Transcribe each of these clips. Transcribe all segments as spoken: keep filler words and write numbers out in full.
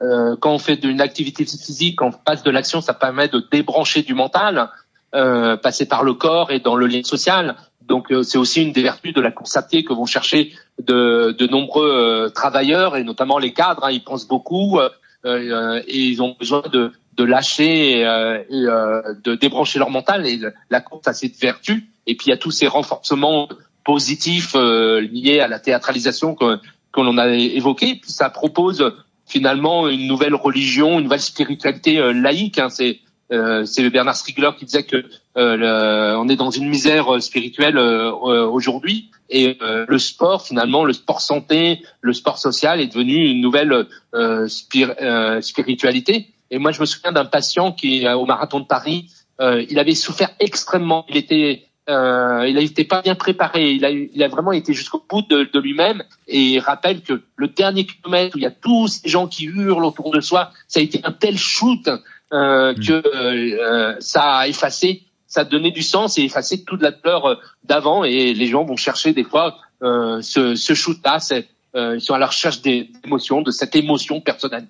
euh, quand on fait d'une activité physique, quand on passe de l'action, ça permet de débrancher du mental, euh, passer par le corps et dans le lien social. Donc euh, c'est aussi une des vertus de la course à pied que vont chercher de, de nombreux euh, travailleurs et notamment les cadres. Hein, ils pensent beaucoup euh, euh, et ils ont besoin de, de lâcher et, euh, et euh, de débrancher leur mental. Et la course a cette vertu. Et puis il y a tous ces renforcements positifs euh, liés à la théâtralisation que, que l'on a évoqué. Puis ça propose finalement une nouvelle religion, une nouvelle spiritualité euh, laïque. Hein, c'est Euh, c'est Bernard Stiegler qui disait que euh, le, on est dans une misère spirituelle euh, aujourd'hui et euh, le sport finalement, le sport santé, le sport social est devenu une nouvelle euh, spir, euh, spiritualité. Et moi je me souviens d'un patient qui au marathon de Paris, euh, il avait souffert extrêmement, il était euh, il n'était pas bien préparé, il a il a vraiment été jusqu'au bout de, de lui-même et il rappelle que le dernier kilomètre où il y a tous ces gens qui hurlent autour de soi, ça a été un tel shoot Euh, que euh, ça a effacé, ça a donné du sens et effacé toute la peur d'avant et les gens vont chercher des fois euh, ce, ce shoot-là, c'est, euh, ils sont à la recherche des émotions, de cette émotion personnelle.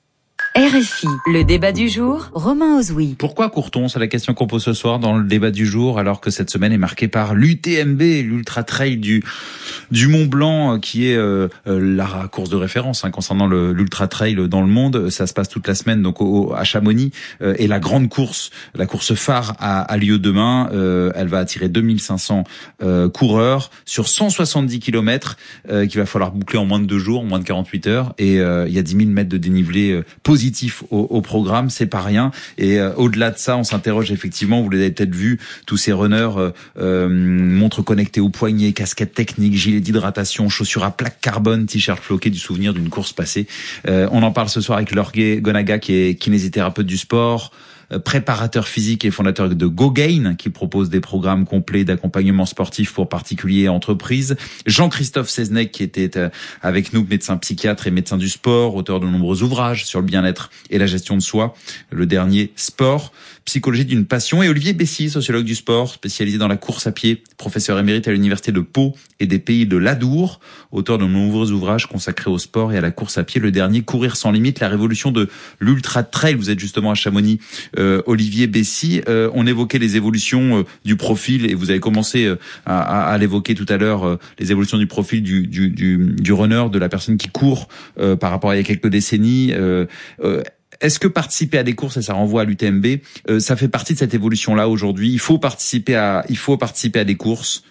R F I, le débat du jour, Romain Ozoui. Pourquoi court-on? C'est la question qu'on pose ce soir dans le débat du jour, alors que cette semaine est marquée par l'U T M B, l'Ultra Trail du du Mont Blanc, qui est euh, la course de référence hein, concernant le, l'Ultra Trail dans le monde. Ça se passe toute la semaine donc au, à Chamonix, euh, et la grande course, la course phare a, a lieu demain. Euh, elle va attirer deux mille cinq cents euh, coureurs sur cent soixante-dix kilomètres euh, qu'il va falloir boucler en moins de deux jours, en moins de quarante-huit heures, et euh, il y a dix mille mètres de dénivelé euh, positif Au, au programme, c'est pas rien. Et euh, au-delà de ça, on s'interroge effectivement, vous l'avez peut-être vu, tous ces runners, euh, euh, montres connectées au poignet, casquettes techniques, gilets d'hydratation, chaussures à plaque carbone, t-shirt floqué du souvenir d'une course passée. Euh, on en parle ce soir avec Lorgué Gonaga, qui est kinésithérapeute du sport, préparateur physique et fondateur de GoGain, qui propose des programmes complets d'accompagnement sportif pour particuliers et entreprises. Jean-Christophe Seznec, qui était avec nous, médecin psychiatre et médecin du sport, auteur de nombreux ouvrages sur le bien-être et la gestion de soi. Le dernier, Sport, psychologie d'une passion. Et Olivier Bessy, sociologue du sport, spécialisé dans la course à pied, professeur émérite à l'université de Pau et des Pays de l'Adour, auteur de nombreux ouvrages consacrés au sport et à la course à pied. Le dernier, Courir sans limite, la révolution de l'Ultra Trail. Vous êtes justement à Chamonix, euh, Olivier Bessy. Euh, on évoquait les évolutions euh, du profil, et vous avez commencé euh, à, à, à l'évoquer tout à l'heure, euh, les évolutions du profil du, du, du, du runner, de la personne qui court euh, par rapport à il y a quelques décennies. Euh, euh, Est-ce que participer à des courses, et ça renvoie à l'U T M B, euh, ça fait partie de cette évolution-là aujourd'hui? Il faut participer à, il faut participer à des courses.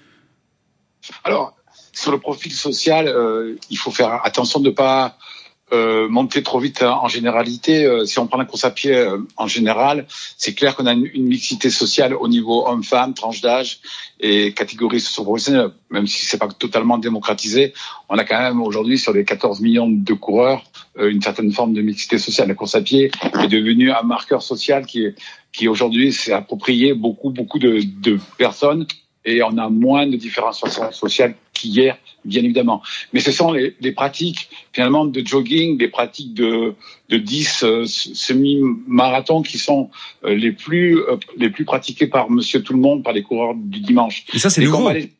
Alors, sur le profil social, euh, il faut faire attention de ne pas euh, monter trop vite en généralité. Euh, si on prend la course à pied euh, en général, c'est clair qu'on a une, une mixité sociale au niveau homme-femme, tranche d'âge et catégorie socio-professionnelle. Même si c'est pas totalement démocratisé, on a quand même aujourd'hui sur les quatorze millions de coureurs euh, une certaine forme de mixité sociale. La course à pied est devenue un marqueur social qui est, qui aujourd'hui s'est approprié beaucoup beaucoup de, de personnes. Et on a moins de différenciation sociale qu'hier, bien évidemment. Mais ce sont les, les pratiques, finalement, de jogging, les pratiques de, de dix euh, semi-marathons qui sont euh, les plus euh, les plus pratiquées par Monsieur Tout-le-Monde, par les coureurs du dimanche. Et ça, c'est nouveau. Aller,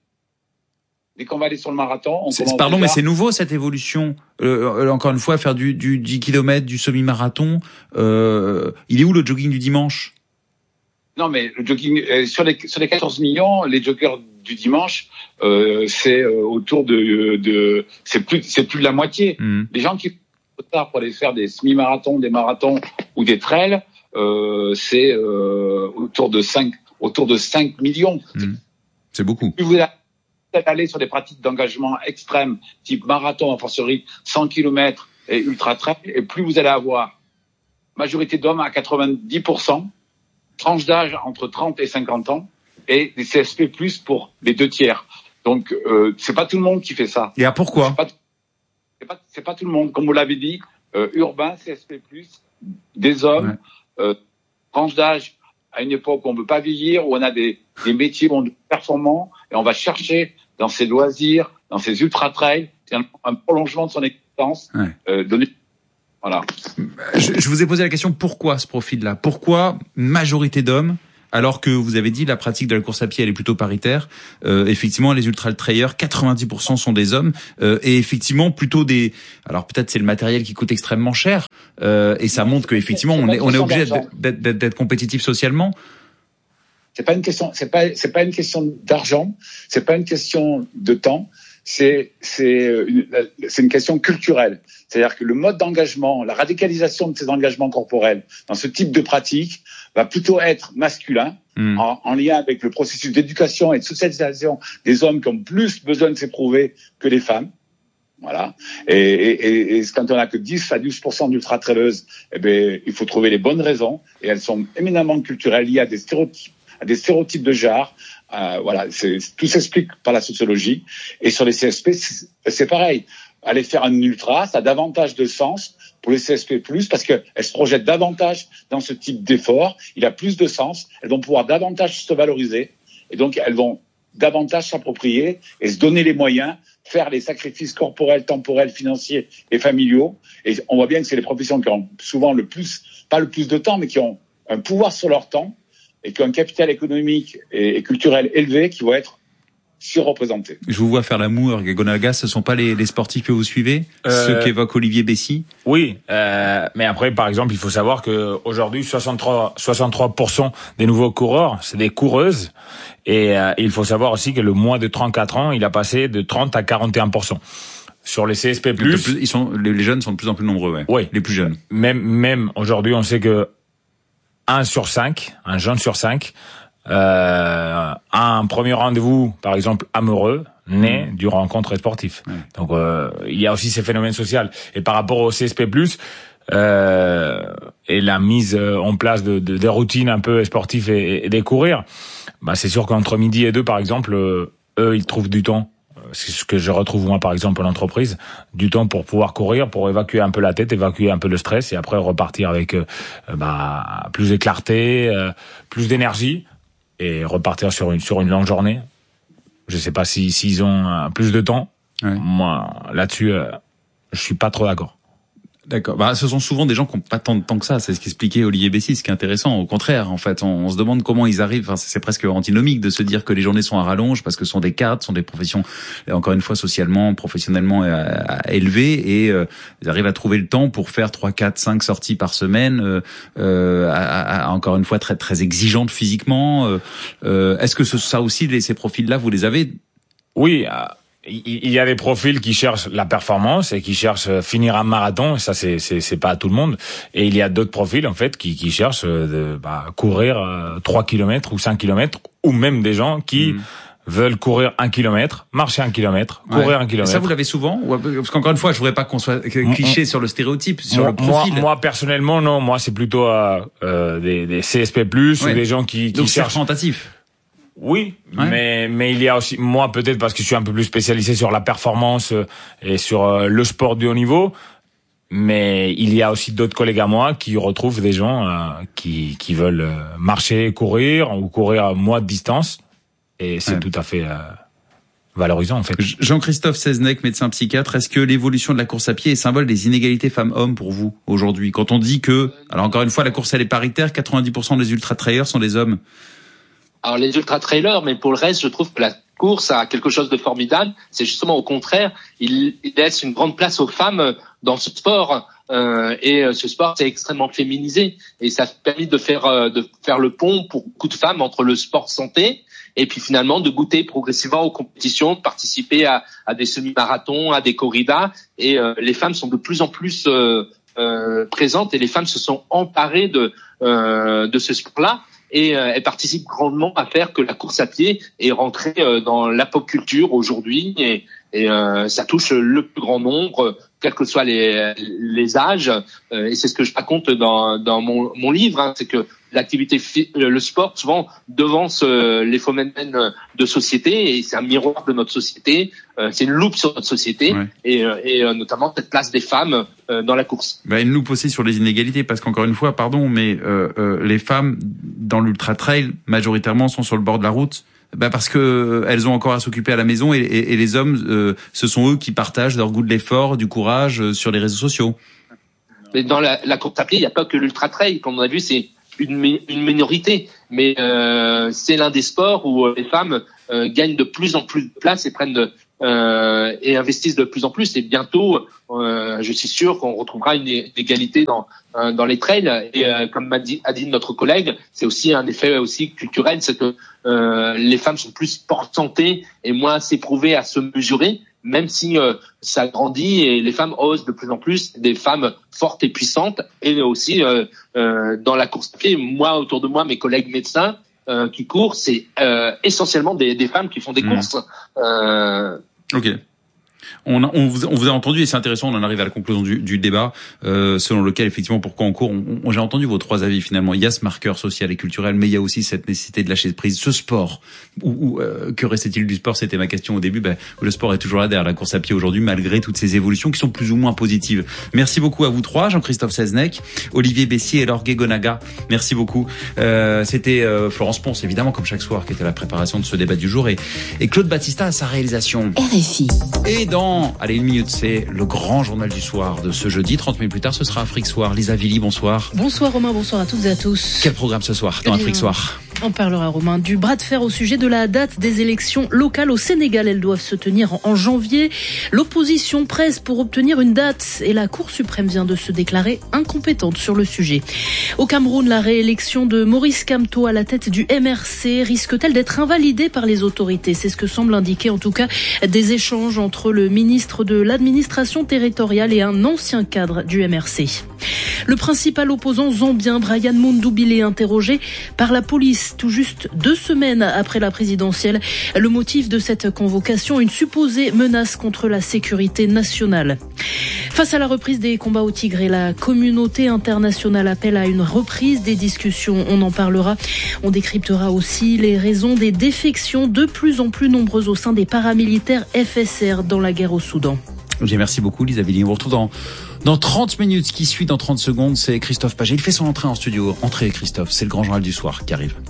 dès qu'on va aller sur le marathon, on c'est, pardon, déjà... mais c'est nouveau cette évolution. Euh, encore une fois, faire du, du dix kilomètres, du semi-marathon. Euh, il est où le jogging du dimanche? Non, mais le jogging euh, sur les sur les quatorze millions, les joggers du dimanche, euh, c'est euh, autour de de c'est plus c'est plus de la moitié. Mmh. Les gens qui font tard pour aller faire des semi-marathons, des marathons ou des trails, euh, c'est euh, autour de cinq autour de cinq millions. Mmh. C'est beaucoup. Plus vous allez aller sur des pratiques d'engagement extrêmes, type marathon, en forcerie cent kilomètres et ultra trail, et plus vous allez avoir majorité d'hommes à quatre-vingt-dix pour cent. Tranche d'âge entre trente et cinquante ans et des C S P plus pour les deux tiers. Donc, euh, c'est pas tout le monde qui fait ça. Et à pourquoi? C'est pas, c'est pas, c'est pas tout le monde. Comme vous l'avez dit, euh, urbain, C S P plus, des hommes, ouais. euh, tranche d'âge à une époque où on ne veut pas vieillir, où on a des, des métiers performants et on va chercher dans ses loisirs, dans ses ultra-trails, un, un prolongement de son existence, ouais. euh, donné. Voilà. Je, je vous ai posé la question, pourquoi ce profil-là? Pourquoi majorité d'hommes, alors que vous avez dit la pratique de la course à pied elle est plutôt paritaire? euh, Effectivement, les ultra-trailers, quatre-vingt-dix pour cent sont des hommes, euh, et effectivement plutôt des... Alors peut-être c'est le matériel qui coûte extrêmement cher, euh, et ça montre qu'effectivement on est on est obligé d'être, d'être, d'être compétitif socialement. C'est pas une question, c'est pas c'est pas une question d'argent, c'est pas une question de temps, c'est c'est une, c'est une question culturelle. C'est-à-dire que le mode d'engagement, la radicalisation de ces engagements corporels dans ce type de pratique va plutôt être masculin, mmh. en, en lien avec le processus d'éducation et de socialisation des hommes qui ont plus besoin de s'éprouver que les femmes. Voilà. Et, et, et quand on a que dix à douze pour cent d'ultra-traileuses, eh ben, il faut trouver les bonnes raisons, et elles sont éminemment culturelles, liées à des stéréotypes, à des stéréotypes de genre. Euh, voilà, c'est, tout s'explique par la sociologie. Et sur les C S P, c'est, c'est pareil. Aller faire un ultra, ça a davantage de sens pour les C S P plus, parce qu'elles se projettent davantage dans ce type d'effort. Il a plus de sens. Elles vont pouvoir davantage se valoriser. Et donc, elles vont davantage s'approprier et se donner les moyens, faire les sacrifices corporels, temporels, financiers et familiaux. Et on voit bien que c'est les professions qui ont souvent le plus, pas le plus de temps, mais qui ont un pouvoir sur leur temps et qui ont un capital économique et, et culturel élevé, qui vont être surreprésentés. Je vous vois faire l'amour, Gagonaga, ce sont pas les, les sportifs que vous suivez, euh, ceux qu'évoque Olivier Bessy? Oui, euh, mais après, par exemple, il faut savoir que aujourd'hui, soixante-trois pour cent des nouveaux coureurs, c'est des coureuses, et euh, il faut savoir aussi que le moins de trente-quatre ans, il a passé de trente à quarante et un pour cent. Sur les C S P plus, plus, ils sont, les jeunes sont de plus en plus nombreux, ouais. Oui. Les plus jeunes. Même, même aujourd'hui, on sait que un sur cinq, un jeune sur cinq, Euh, un premier rendez-vous, par exemple, amoureux, né mmh. d'une rencontre sportive. Mmh. Donc, euh, il y a aussi ces phénomènes sociaux. Et par rapport au C S P plus, euh, et la mise en place de, de, de routines un peu sportives et, et des courir, bah, c'est sûr qu'entre midi et deux, par exemple, euh, eux, ils trouvent du temps. C'est ce que je retrouve moi, par exemple, en entreprise, du temps pour pouvoir courir, pour évacuer un peu la tête, évacuer un peu le stress, et après repartir avec euh, bah, plus de clarté, euh, plus d'énergie, et repartir sur une sur une longue journée. Je sais pas si s'ils ont euh, plus de temps. Ouais. Moi, là-dessus, euh, je suis pas trop d'accord. D'accord. Bah, ce sont souvent des gens qui n'ont pas tant de temps que ça. C'est ce qu'expliquait Olivier Bessy, ce qui est intéressant. Au contraire, en fait, on, on se demande comment ils arrivent. Enfin, c'est presque antinomique de se dire que les journées sont à rallonge parce que ce sont des cadres, ce sont des professions, encore une fois, socialement, professionnellement euh, élevées, et euh, ils arrivent à trouver le temps pour faire trois, quatre, cinq sorties par semaine, euh, euh, à, à, encore une fois, très, très exigeantes physiquement. Euh, euh, est-ce que ce, ça aussi, les, ces profils-là, vous les avez? Oui. Euh... Il y a des profils qui cherchent la performance et qui cherchent finir un marathon. Ça, c'est c'est c'est pas à tout le monde. Et il y a d'autres profils en fait qui qui cherchent de bah, courir trois kilomètres ou cinq kilomètres, ou même des gens qui mmh. veulent courir un kilomètre, marcher un kilomètre, courir ouais. un kilomètre. Et ça, vous l'avez souvent? Parce qu'encore une fois, je voudrais pas qu'on soit cliché mmh. sur le stéréotype, sur moi, le profil. Moi, moi, personnellement, non. Moi, c'est plutôt euh, des, des C S P plus, ouais. ou des gens qui, qui Donc cherchent. C'est représentatif. Oui, ouais. mais mais il y a aussi, moi peut-être parce que je suis un peu plus spécialisé sur la performance et sur euh, le sport du haut niveau, mais il y a aussi d'autres collègues à moi qui retrouvent des gens euh, qui qui veulent marcher, courir ou courir moins de distance, et c'est ouais. tout à fait euh, valorisant en fait. Jean-Christophe Seznec, médecin psychiatre, est-ce que l'évolution de la course à pied est symbole des inégalités femmes-hommes pour vous aujourd'hui? Quand on dit que, alors encore une fois, la course elle est paritaire, quatre-vingt-dix pour cent des ultra-trailers sont des hommes. Alors les ultra-trailers, mais pour le reste, je trouve que la course a quelque chose de formidable. C'est justement au contraire, il, il laisse une grande place aux femmes dans ce sport. Euh, et ce sport, c'est extrêmement féminisé. Et ça a permis de faire, de faire le pont pour beaucoup de femmes entre le sport santé et puis finalement de goûter progressivement aux compétitions, de participer à, à des semi-marathons, à des corridas. Et euh, les femmes sont de plus en plus euh, euh, présentes, et les femmes se sont emparées de, euh, de ce sport-là. Et euh, elle participe grandement à faire que la course à pied est rentrée euh, dans la pop culture aujourd'hui, et, et euh, ça touche le plus grand nombre, quels que soient les, les âges. Euh, et c'est ce que je raconte dans, dans mon, mon livre, hein, c'est que l'activité, le sport souvent devance euh, les phénomènes de société, et c'est un miroir de notre société. Euh, c'est une loupe sur notre société, ouais. et, euh, et euh, notamment cette place des femmes euh, dans la course. Bah, une loupe aussi sur les inégalités, parce qu'encore une fois, pardon, mais euh, euh, les femmes dans l'ultra trail majoritairement sont sur le bord de la route. Bah parce que euh, elles ont encore à s'occuper à la maison, et, et, et les hommes, euh, ce sont eux qui partagent leur goût de l'effort, du courage euh, sur les réseaux sociaux. Mais dans la, la course à pied, il n'y a pas que l'ultra trail, comme on a vu, c'est une, une minorité, mais euh, c'est l'un des sports où les femmes euh, gagnent de plus en plus de place et prennent de, euh, et investissent de plus en plus. Et bientôt, euh, je suis sûr qu'on retrouvera une, une égalité dans euh, dans les trails. Et euh, comme m'a dit, a dit notre collègue, c'est aussi un effet aussi culturel, c'est que euh, les femmes sont plus porte-santé et moins s'éprouver à se mesurer. Même si euh, ça grandit et les femmes osent de plus en plus, des femmes fortes et puissantes, et aussi euh, euh, dans la course à pied, moi autour de moi, mes collègues médecins euh, qui courent, c'est euh, essentiellement des, des femmes qui font des mmh. courses. Euh, ok. On, a, on, vous, on vous a entendu et c'est intéressant, on en arrive à la conclusion du, du débat, euh, selon lequel effectivement pourquoi on court. On, on, j'ai entendu vos trois avis finalement. Il y a ce marqueur social et culturel, mais il y a aussi cette nécessité de lâcher prise. Ce sport, ou, ou euh, que restait-il du sport? C'était ma question au début. Ben, le sport est toujours là derrière la course à pied aujourd'hui, malgré toutes ces évolutions qui sont plus ou moins positives. Merci beaucoup à vous trois, Jean-Christophe Seznec, Olivier Bessier et Laure Guégonaga. Merci beaucoup. Euh, c'était euh, Florence Ponce, évidemment, comme chaque soir, qui était à la préparation de ce débat du jour, et, et Claude Battista à sa réalisation. R F I. Et dans allez, une minute, c'est le grand journal du soir de ce jeudi. trente minutes plus tard, ce sera Afrique Soir. Lisa Villy, bonsoir. Bonsoir Romain, bonsoir à toutes et à tous. Quel programme ce soir dans Afrique Soir? On parlera, Romain, du bras de fer au sujet de la date des élections locales au Sénégal. Elles doivent se tenir en janvier. L'opposition presse pour obtenir une date et la Cour suprême vient de se déclarer incompétente sur le sujet. Au Cameroun, la réélection de Maurice Kamto à la tête du M R C risque-t-elle d'être invalidée par les autorités? C'est ce que semble indiquer en tout cas des échanges entre le ministre de l'administration territoriale et un ancien cadre du M R C. Le principal opposant zambien, Brian Mundubile, est interrogé par la police tout juste deux semaines après la présidentielle. Le motif de cette convocation, une supposée menace contre la sécurité nationale. Face à la reprise des combats au Tigré, la communauté internationale appelle à une reprise des discussions. On en parlera. On décryptera aussi les raisons des défections de plus en plus nombreuses au sein des paramilitaires F S R dans la guerre au Soudan. Bien, merci beaucoup Lisa Villy. On vous retrouve dans, dans trente minutes. Ce qui suit dans trente secondes, c'est Christophe Paget. Il fait son entrée en studio. Entrée Christophe, c'est le grand journal du soir qui arrive.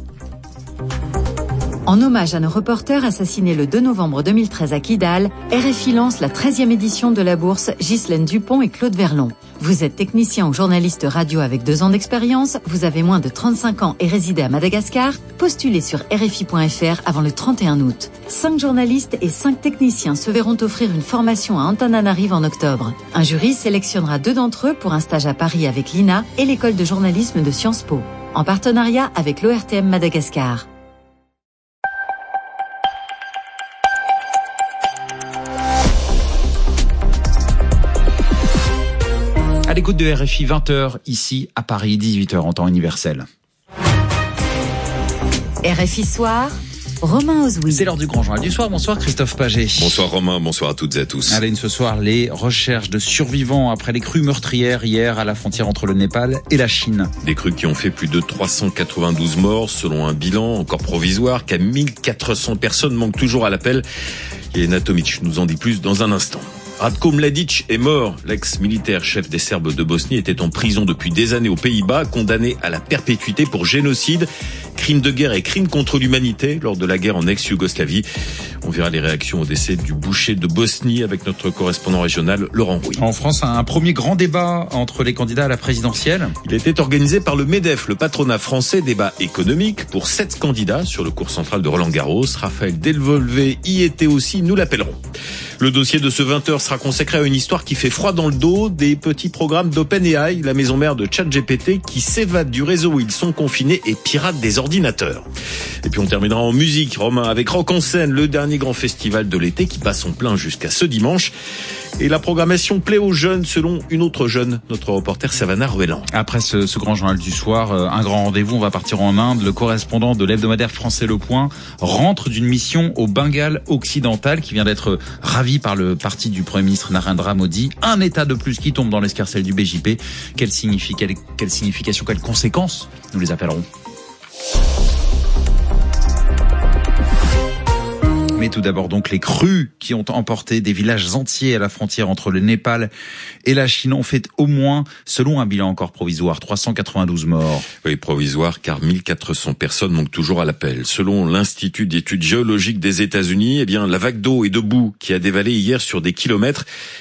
En hommage à nos reporters assassinés le deux novembre deux mille treize à Kidal, R F I lance la treizième édition de la bourse Ghislaine Dupont et Claude Verlon. Vous êtes technicien ou journaliste radio avec deux ans d'expérience, vous avez moins de trente-cinq ans et résidez à Madagascar, postulez sur R F I point F R avant le trente et un août. Cinq journalistes et cinq techniciens se verront offrir une formation à Antananarive en octobre. Un jury sélectionnera deux d'entre eux pour un stage à Paris avec l'I N A et l'école de journalisme de Sciences Po, en partenariat avec l'O R T M Madagascar. À l'écoute de R F I, vingt heures, ici à Paris, dix-huit heures en temps universel. R F I Soir, Romain Ozoui. C'est l'heure du grand journal du soir. Bonsoir Christophe Paget. Bonsoir Romain, bonsoir à toutes et à tous. À la une ce soir, les recherches de survivants après les crues meurtrières hier à la frontière entre le Népal et la Chine. Des crues qui ont fait plus de trois cent quatre-vingt-douze morts selon un bilan encore provisoire qu'à mille quatre cents personnes manquent toujours à l'appel. Yelena Tomic nous en dit plus dans un instant. Ratko Mladic est mort. L'ex-militaire chef des Serbes de Bosnie était en prison depuis des années aux Pays-Bas, condamné à la perpétuité pour génocide, crime de guerre et crime contre l'humanité lors de la guerre en ex-Yougoslavie. On verra les réactions au décès du boucher de Bosnie avec notre correspondant régional Laurent Rouy. En France, un premier grand débat entre les candidats à la présidentielle. Il était organisé par le MEDEF, le patronat français, débat économique pour sept candidats sur le cours central de Roland-Garros. Raphaël Delvolvé y était aussi, nous l'appellerons. Le dossier de ce vingt heures sera consacré à une histoire qui fait froid dans le dos, des petits programmes d'OpenAI, la maison mère de ChatGPT, qui s'évadent du réseau où ils sont confinés et piratent des ordinateurs. Et puis on terminera en musique, Romain, avec Rock en scène, le dernier grand festival de l'été qui passe en plein jusqu'à ce dimanche. Et la programmation plaît aux jeunes, selon une autre jeune, notre reporter Savannah Ruellan. Après ce, ce grand journal du soir, euh, un grand rendez-vous, on va partir en Inde. Le correspondant de l'hebdomadaire français Le Point rentre d'une mission au Bengale occidental qui vient d'être ravi par le parti du Premier ministre Narendra Modi. Un État de plus qui tombe dans l'escarcelle du B J P. Quelle, signifie, quelle, quelle signification, quelles conséquences nous les appellerons. Mais tout d'abord donc les crues qui ont emporté des villages entiers à la frontière entre le Népal et la Chine ont fait au moins, selon un bilan encore provisoire, trois cent quatre-vingt-douze morts. Oui, provisoire car mille quatre cents personnes manquent toujours à l'appel. Selon l'Institut d'études géologiques des États-Unis, eh bien la vague d'eau et de boue qui a dévalé hier sur des kilomètres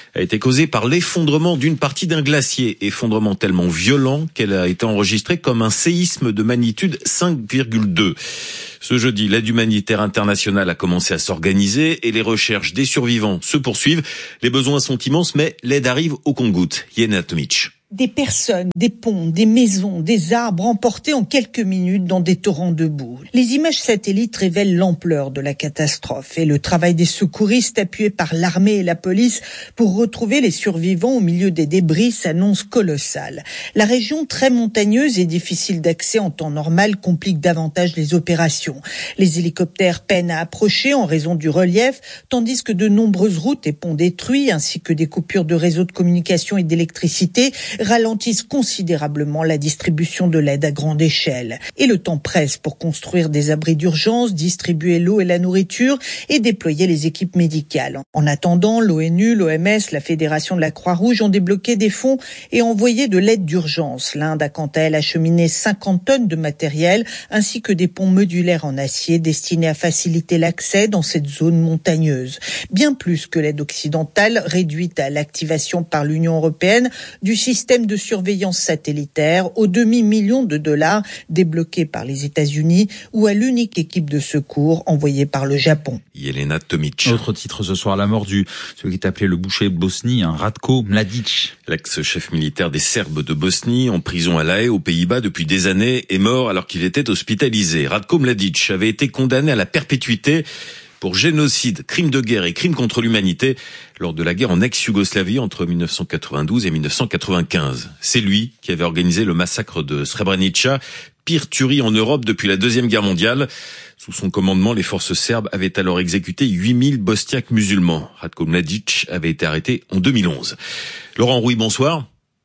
a été causée par l'effondrement d'une partie d'un glacier. Effondrement tellement violent qu'elle a été enregistrée comme un séisme de magnitude cinq virgule deux. Ce jeudi, l'aide humanitaire internationale a commencé à s'organiser et les recherches des survivants se poursuivent. Les besoins sont immenses, mais l'aide arrive au compte-gouttes. Yéna Tomic. Des personnes, des ponts, des maisons, des arbres emportés en quelques minutes dans des torrents de boue. Les images satellites révèlent l'ampleur de la catastrophe et le travail des secouristes appuyés par l'armée et la police pour retrouver les survivants au milieu des débris s'annonce colossal. La région très montagneuse et difficile d'accès en temps normal complique davantage les opérations. Les hélicoptères peinent à approcher en raison du relief, tandis que de nombreuses routes et ponts détruits ainsi que des coupures de réseaux de communication et d'électricité ralentissent considérablement la distribution de l'aide à grande échelle. Et le temps presse pour construire des abris d'urgence, distribuer l'eau et la nourriture et déployer les équipes médicales. En attendant, l'ONU, l'O M S, la Fédération de la Croix-Rouge ont débloqué des fonds et envoyé de l'aide d'urgence. L'Inde a quant à elle acheminé cinquante tonnes de matériel ainsi que des ponts modulaires en acier destinés à faciliter l'accès dans cette zone montagneuse. Bien plus que l'aide occidentale réduite à l'activation par l'Union européenne du système de surveillance satellitaire au demi-million de dollars débloqués par les États-Unis ou à l'unique équipe de secours envoyée par le Japon. Yelena Tomic. Autre titre ce soir, la mort du celui qui est appelé le boucher de Bosnie, un Ratko Mladic. L'ex-chef militaire des Serbes de Bosnie, en prison à La Haye, aux Pays-Bas depuis des années, est mort alors qu'il était hospitalisé. Ratko Mladic avait été condamné à la perpétuité pour génocide, crime de guerre et crime contre l'humanité lors de la guerre en ex-Yougoslavie entre mille neuf cent quatre-vingt-douze et mille neuf cent quatre-vingt-quinze. C'est lui qui avait organisé le massacre de Srebrenica, pire tuerie en Europe depuis la Deuxième Guerre mondiale. Sous son commandement, les forces serbes avaient alors exécuté huit mille bosniaques musulmans. Ratko Mladic avait été arrêté en deux mille onze. Laurent Rouy, bonsoir.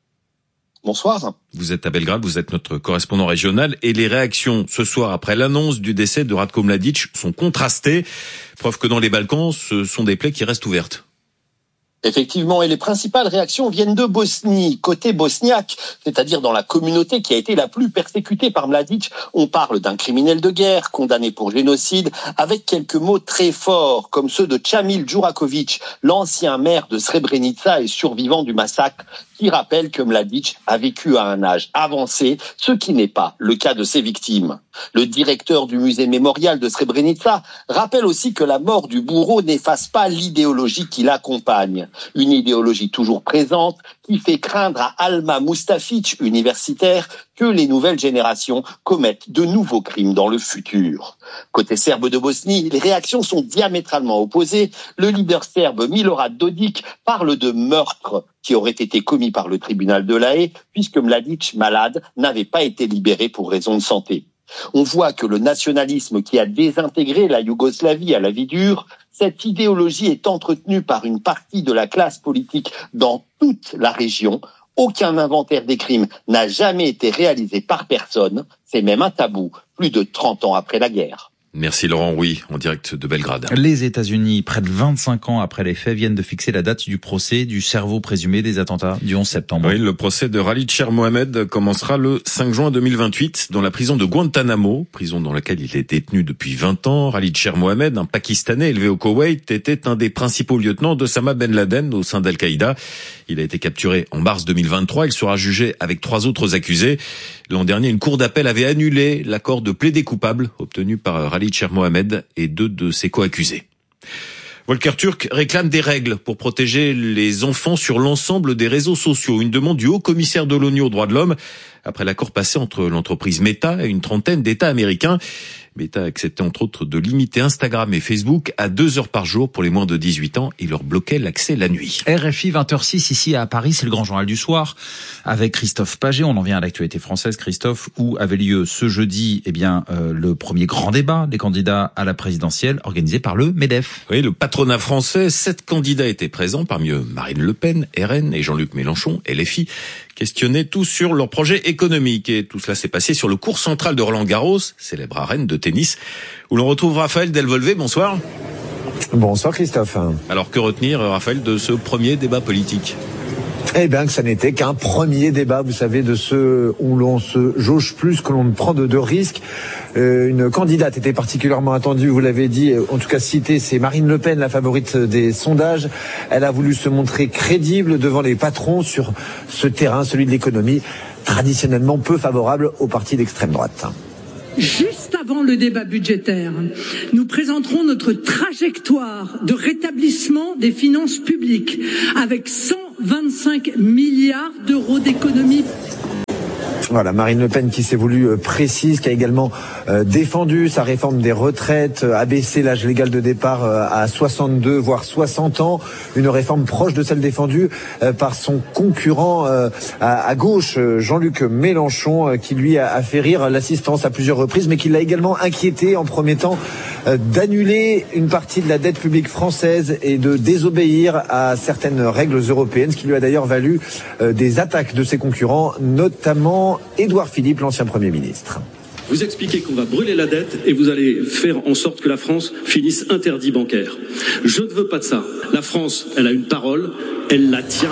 Bonsoir. Vous êtes à Belgrade, vous êtes notre correspondant régional et les réactions ce soir après l'annonce du décès de Ratko Mladic sont contrastées. Preuve que dans les Balkans, ce sont des plaies qui restent ouvertes. Effectivement, et les principales réactions viennent de Bosnie, côté bosniaque, c'est-à-dire dans la communauté qui a été la plus persécutée par Mladic. On parle d'un criminel de guerre condamné pour génocide, avec quelques mots très forts, comme ceux de Chamil Djurakovic, l'ancien maire de Srebrenica et survivant du massacre, qui rappelle que Mladic a vécu à un âge avancé, ce qui n'est pas le cas de ses victimes. Le directeur du musée mémorial de Srebrenica rappelle aussi que la mort du bourreau n'efface pas l'idéologie qui l'accompagne. Une idéologie toujours présente qui fait craindre à Alma Mustafic, universitaire, que les nouvelles générations commettent de nouveaux crimes dans le futur. Côté serbe de Bosnie, les réactions sont diamétralement opposées. Le leader serbe Milorad Dodik parle de meurtre qui aurait été commis par le tribunal de La Haye, puisque Mladic, malade, n'avait pas été libéré pour raison de santé. On voit que le nationalisme qui a désintégré la Yougoslavie à la vie dure, cette idéologie est entretenue par une partie de la classe politique dans toute la région. Aucun inventaire des crimes n'a jamais été réalisé par personne. C'est même un tabou, plus de trente ans après la guerre. Merci Laurent Rouy, en direct de Belgrade. Les États-Unis, près de vingt-cinq ans après les faits, viennent de fixer la date du procès du cerveau présumé des attentats du onze septembre. Oui, le procès de Khalid Sheikh Mohammed commencera le cinq juin deux mille vingt-huit dans la prison de Guantanamo, prison dans laquelle il est détenu depuis vingt ans. Khalid Sheikh Mohammed, un Pakistanais élevé au Koweït, était un des principaux lieutenants d'Osama Ben Laden au sein d'Al-Qaïda. Il a été capturé en mars deux mille vingt-trois. Il sera jugé avec trois autres accusés. L'an dernier, une cour d'appel avait annulé l'accord de plaider coupable obtenu par Khalid Sheikh Mohammed et deux de ses co-accusés. Volker Turk réclame des règles pour protéger les enfants sur l'ensemble des réseaux sociaux. Une demande du haut-commissaire de l'ONU aux droits de l'homme après l'accord passé entre l'entreprise Meta et une trentaine d'États américains. Meta a accepté entre autres de limiter Instagram et Facebook à deux heures par jour pour les moins de dix-huit ans et leur bloquait l'accès la nuit. R F I vingt heures six ici à Paris, c'est le grand journal du soir avec Christophe Paget. On en vient à l'actualité française, Christophe, où avait lieu ce jeudi eh bien euh, le premier grand débat des candidats à la présidentielle organisé par le MEDEF. Oui, le patronat français, sept candidats étaient présents, parmi eux Marine Le Pen, R N et Jean-Luc Mélenchon, L F I, questionnaient tous sur leur projet économique. Et tout cela s'est passé sur le court central de Roland-Garros, célèbre arène de tennis, où l'on retrouve Raphaël Delvolvé. Bonsoir. Bonsoir Christophe. Alors que retenir, Raphaël, de ce premier débat politique ? Eh bien, que ça n'était qu'un premier débat, vous savez, de ceux où l'on se jauge plus, que l'on prend de, de risques. Euh, une candidate était particulièrement attendue, vous l'avez dit, en tout cas citée, c'est Marine Le Pen, la favorite des sondages. Elle a voulu se montrer crédible devant les patrons sur ce terrain, celui de l'économie, traditionnellement peu favorable aux partis d'extrême droite. Juste avant le débat budgétaire, nous présenterons notre trajectoire de rétablissement des finances publiques avec cent vingt-cinq milliards d'euros d'économies. Voilà, Marine Le Pen qui s'est voulue précise, qui a également euh, défendu sa réforme des retraites, euh, abaisser l'âge légal de départ euh, à soixante-deux voire soixante ans, une réforme proche de celle défendue euh, par son concurrent euh, à, à gauche, Jean-Luc Mélenchon, euh, qui lui a, a fait rire l'assistance à plusieurs reprises, mais qui l'a également inquiété en promettant euh, d'annuler une partie de la dette publique française et de désobéir à certaines règles européennes, ce qui lui a d'ailleurs valu euh, des attaques de ses concurrents, notamment Édouard Philippe, l'ancien Premier ministre. Vous expliquez qu'on va brûler la dette et vous allez faire en sorte que la France finisse interdit bancaire. Je ne veux pas de ça. La France, elle a une parole, elle la tient.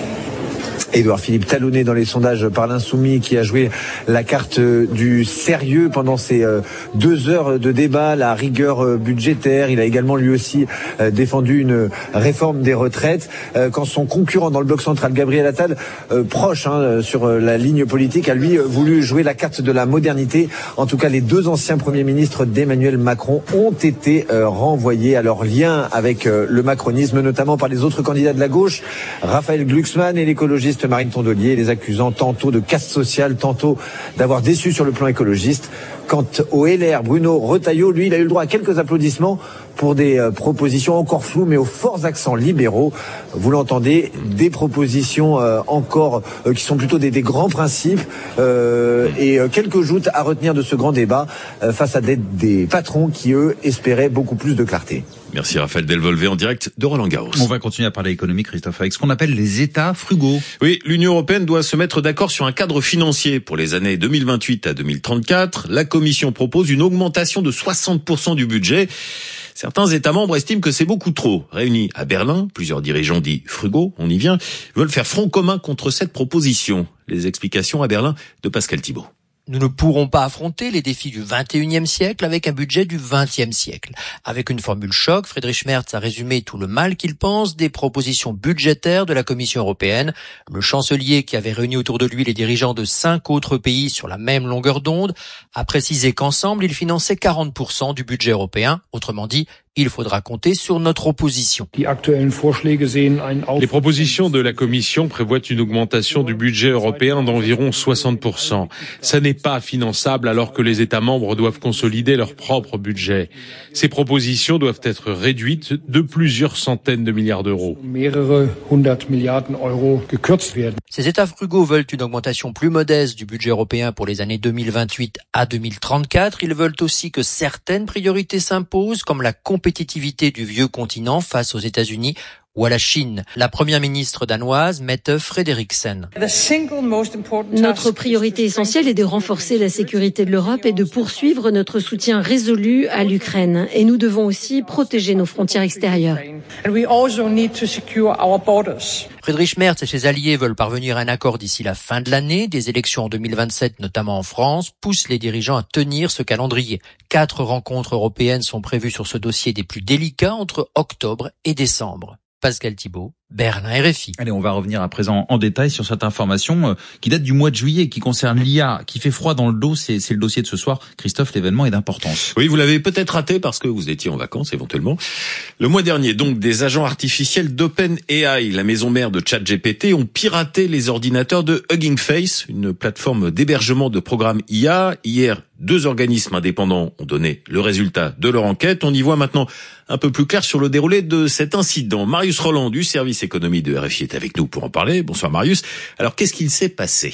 Édouard Philippe talonné dans les sondages par l'Insoumis, qui a joué la carte du sérieux pendant ces deux heures de débat, la rigueur budgétaire. Il a également lui aussi défendu une réforme des retraites. Quand son concurrent dans le bloc central, Gabriel Attal, proche hein, sur la ligne politique, a lui voulu jouer la carte de la modernité. En tout cas, les deux anciens premiers ministres d'Emmanuel Macron ont été renvoyés à leur lien avec le macronisme, notamment par les autres candidats de la gauche, Raphaël Glucksmann et l'écologiste Marine Tondelier, les accusant tantôt de caste sociale, tantôt d'avoir déçu sur le plan écologiste. Quant au L R, Bruno Retailleau, lui, il a eu le droit à quelques applaudissements pour des euh, propositions encore floues, mais aux forts accents libéraux. Vous l'entendez, des propositions euh, encore euh, qui sont plutôt des, des grands principes euh, et euh, quelques joutes à retenir de ce grand débat euh, face à des, des patrons qui, eux, espéraient beaucoup plus de clarté. Merci Raphaël Delvolvé en direct de Roland-Garros. On va continuer à parler économie, Christophe, avec ce qu'on appelle les États frugaux. Oui, l'Union européenne doit se mettre d'accord sur un cadre financier pour les années deux mille vingt-huit à deux mille trente-quatre. La Commission propose une augmentation de soixante pour cent du budget. Certains États membres estiment que c'est beaucoup trop. Réunis à Berlin, plusieurs dirigeants dits frugaux, on y vient, veulent faire front commun contre cette proposition. Les explications à Berlin de Pascal Thibault. Nous ne pourrons pas affronter les défis du vingt et unième siècle avec un budget du vingtième siècle. Avec une formule choc, Friedrich Merz a résumé tout le mal qu'il pense des propositions budgétaires de la Commission européenne. Le chancelier, qui avait réuni autour de lui les dirigeants de cinq autres pays sur la même longueur d'onde, a précisé qu'ensemble, ils finançaient quarante pour cent du budget européen. Autrement dit, il faudra compter sur notre opposition. Les propositions de la Commission prévoient une augmentation du budget européen d'environ soixante pour cent. Ça n'est pas finançable alors que les États membres doivent consolider leur propre budget. Ces propositions doivent être réduites de plusieurs centaines de milliards d'euros. Ces États frugaux veulent une augmentation plus modeste du budget européen pour les années deux mille vingt-huit à deux mille trente-quatre. Ils veulent aussi que certaines priorités s'imposent, comme la compétitivité du vieux continent face aux États-Unis ou à la Chine. La première ministre danoise, Mette Frederiksen. Notre priorité essentielle est de renforcer la sécurité de l'Europe et de poursuivre notre soutien résolu à l'Ukraine. Et nous devons aussi protéger nos frontières extérieures. Friedrich Merz et ses alliés veulent parvenir à un accord d'ici la fin de l'année. Des élections en deux mille vingt-sept, notamment en France, poussent les dirigeants à tenir ce calendrier. Quatre rencontres européennes sont prévues sur ce dossier des plus délicats entre octobre et décembre. Pascal Thibault, Berlin R F I. Allez, on va revenir à présent en détail sur cette information euh, qui date du mois de juillet, qui concerne l'I A, qui fait froid dans le dos. C'est, c'est le dossier de ce soir. Christophe, l'événement est d'importance. Oui, vous l'avez peut-être raté parce que vous étiez en vacances éventuellement. Le mois dernier, donc, des agents artificiels d'OpenAI, la maison mère de ChatGPT, ont piraté les ordinateurs de Hugging Face, une plateforme d'hébergement de programmes I A. Hier, deux organismes indépendants ont donné le résultat de leur enquête. On y voit maintenant un peu plus clair sur le déroulé de cet incident. Marius Roland du service économie de R F I est avec nous pour en parler. Bonsoir Marius. Alors qu'est-ce qu'il s'est passé ?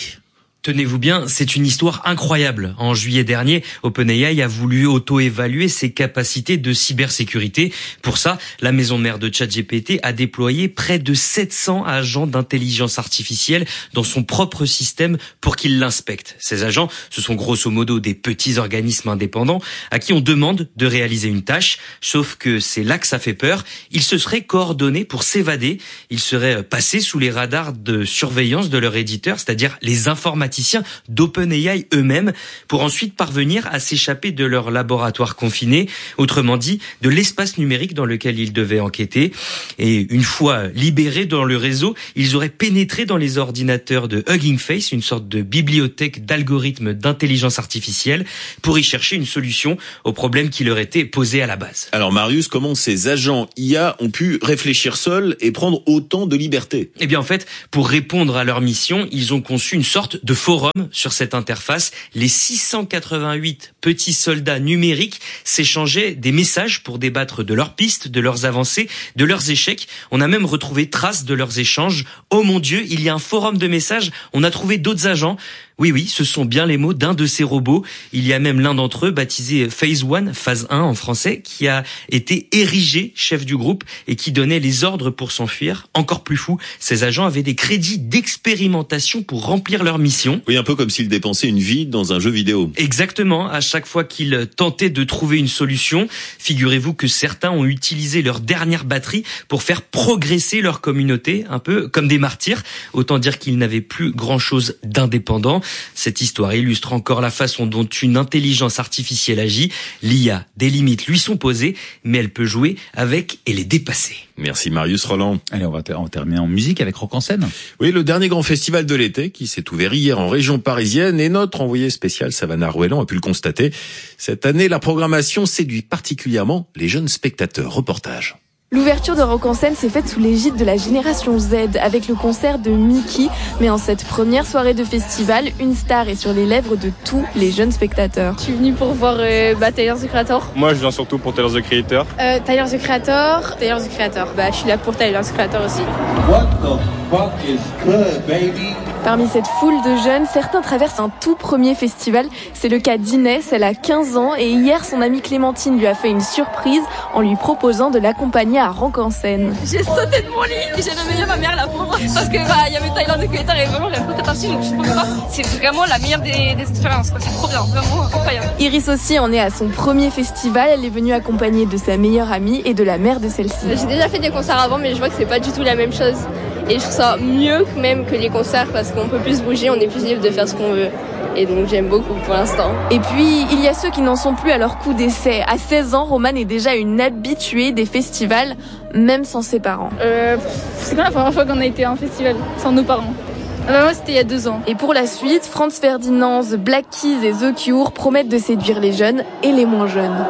Tenez-vous bien, c'est une histoire incroyable. En juillet dernier, OpenAI a voulu auto-évaluer ses capacités de cybersécurité. Pour ça, la maison mère de ChatGPT a déployé près de sept cents agents d'intelligence artificielle dans son propre système pour qu'ils l'inspectent. Ces agents, ce sont grosso modo des petits organismes indépendants à qui on demande de réaliser une tâche, sauf que c'est là que ça fait peur. Ils se seraient coordonnés pour s'évader. Ils seraient passés sous les radars de surveillance de leur éditeur, c'est-à-dire les informaticiens d'OpenAI eux-mêmes, pour ensuite parvenir à s'échapper de leur laboratoire confiné, autrement dit, de l'espace numérique dans lequel ils devaient enquêter. Et une fois libérés dans le réseau, ils auraient pénétré dans les ordinateurs de Hugging Face, une sorte de bibliothèque d'algorithmes d'intelligence artificielle, pour y chercher une solution au problème qui leur était posé à la base. Alors Marius, comment ces agents I A ont pu réfléchir seuls et prendre autant de liberté? Eh bien en fait, pour répondre à leur mission, ils ont conçu une sorte de forum sur cette interface. Les six cent quatre-vingt-huit petits soldats numériques s'échangeaient des messages pour débattre de leurs pistes, de leurs avancées, de leurs échecs. On a même retrouvé trace de leurs échanges. Oh mon Dieu, il y a un forum de messages. On a trouvé d'autres agents. Oui, oui, ce sont bien les mots d'un de ces robots. Il y a même l'un d'entre eux, baptisé Phase un, phase un en français, qui a été érigé chef du groupe et qui donnait les ordres pour s'enfuir. Encore plus fou, ces agents avaient des crédits d'expérimentation pour remplir leur mission. Oui, un peu comme s'ils dépensaient une vie dans un jeu vidéo. Exactement. À chaque fois qu'ils tentaient de trouver une solution, figurez-vous que certains ont utilisé leur dernière batterie pour faire progresser leur communauté, un peu comme des martyrs. Autant dire qu'ils n'avaient plus grand-chose d'indépendant. Cette histoire illustre encore la façon dont une intelligence artificielle agit. L'I A, des limites lui sont posées, mais elle peut jouer avec et les dépasser. Merci Marius Roland. Allez, on va ter- on terminer en musique avec Rock en scène. Oui, le dernier grand festival de l'été qui s'est ouvert hier en région parisienne, et notre envoyé spécial Savannah Rouelan a pu le constater. Cette année, la programmation séduit particulièrement les jeunes spectateurs. Reportage. L'ouverture de Rock en scène s'est faite sous l'égide de la génération Z avec le concert de Mickey. Mais en cette première soirée de festival, une star est sur les lèvres de tous les jeunes spectateurs. Je suis venue pour voir euh, bah, Tyler, the Creator. Moi, je viens surtout pour Tyler, the Creator. Euh, Tyler, the Creator. Tyler, the Creator. Bah, je suis là pour Tyler, the Creator aussi. What the fuck is good, baby? Parmi cette foule de jeunes, certains traversent un tout premier festival. C'est le cas d'Inès, elle a quinze ans et hier, son amie Clémentine lui a fait une surprise en lui proposant de l'accompagner à Rock en scène. J'ai sauté de mon lit et j'ai demandé à ma mère la pauvre parce que bah il y avait Tyler, the Creator et vraiment j'aime beaucoup cette partie, donc je sais pas pourquoi. C'est vraiment la meilleure des, des expériences, quoi. C'est trop bien, vraiment incroyable. Iris aussi en est à son premier festival. Elle est venue accompagnée de sa meilleure amie et de la mère de celle-ci. J'ai déjà fait des concerts avant, mais je vois que c'est pas du tout la même chose. Et je trouve ça mieux même que les concerts parce qu'on peut plus bouger, on est plus libre de faire ce qu'on veut. Et donc j'aime beaucoup pour l'instant. Et puis, il y a ceux qui n'en sont plus à leur coup d'essai. À seize ans, Romane est déjà une habituée des festivals, même sans ses parents. Euh, c'est quand la première fois qu'on a été à un festival sans nos parents? Ah bah moi c'était il y a deux ans. Et pour la suite, Franz Ferdinand, The Black Keys et The Cure promettent de séduire les jeunes et les moins jeunes.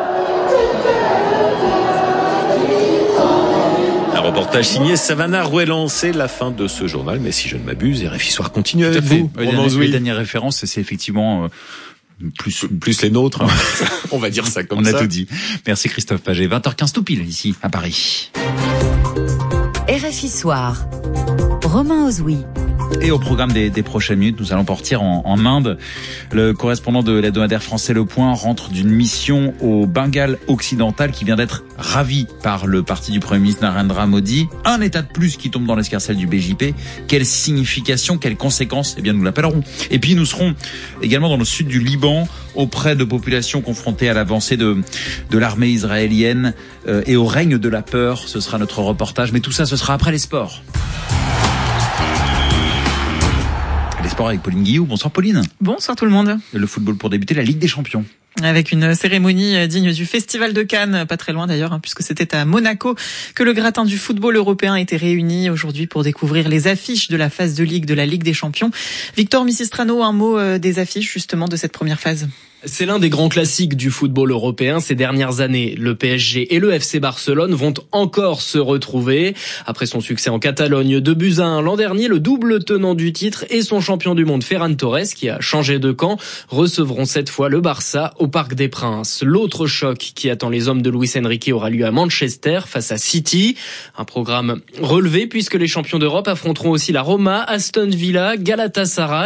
Un reportage signé Savannah Rouelan. C'est la fin de ce journal, mais si je ne m'abuse, R F I Soir continue avec vous. Les dernières, les dernières références, c'est effectivement... Euh... Plus, plus les nôtres, hein. On va dire ça comme On ça. On a tout dit. Merci Christophe Paget. vingt heures quinze tout pile ici à Paris. R F I Soir. Romain Ozoui. Et au programme des, des prochaines minutes, nous allons partir en, en Inde. Le correspondant de l'hebdomadaire français Le Point rentre d'une mission au Bengale occidental qui vient d'être ravi par le parti du Premier ministre Narendra Modi. Un État de plus qui tombe dans l'escarcelle du B J P. Quelle signification, quelles conséquences? Eh bien, nous l'appellerons. Et puis, nous serons également dans le sud du Liban, auprès de populations confrontées à l'avancée de, de l'armée israélienne euh, et au règne de la peur. Ce sera notre reportage. Mais tout ça, ce sera après les sports. Les sports avec Pauline Guillou. Bonsoir Pauline. Bonsoir tout le monde. Le football pour débuter, la Ligue des Champions. Avec une cérémonie digne du Festival de Cannes, pas très loin d'ailleurs, hein, puisque c'était à Monaco que le gratin du football européen était réuni aujourd'hui pour découvrir les affiches de la phase de Ligue de la Ligue des Champions. Victor Missistrano, un mot des affiches justement de cette première phase. C'est l'un des grands classiques du football européen ces dernières années. Le P S G et le F C Barcelone vont encore se retrouver. Après son succès en Catalogne, deux buts à un l'an dernier, le double tenant du titre et son champion du monde Ferran Torres, qui a changé de camp, recevront cette fois le Barça au Parc des Princes. L'autre choc qui attend les hommes de Luis Enrique aura lieu à Manchester face à City. Un programme relevé puisque les champions d'Europe affronteront aussi la Roma, Aston Villa, Galatasaray,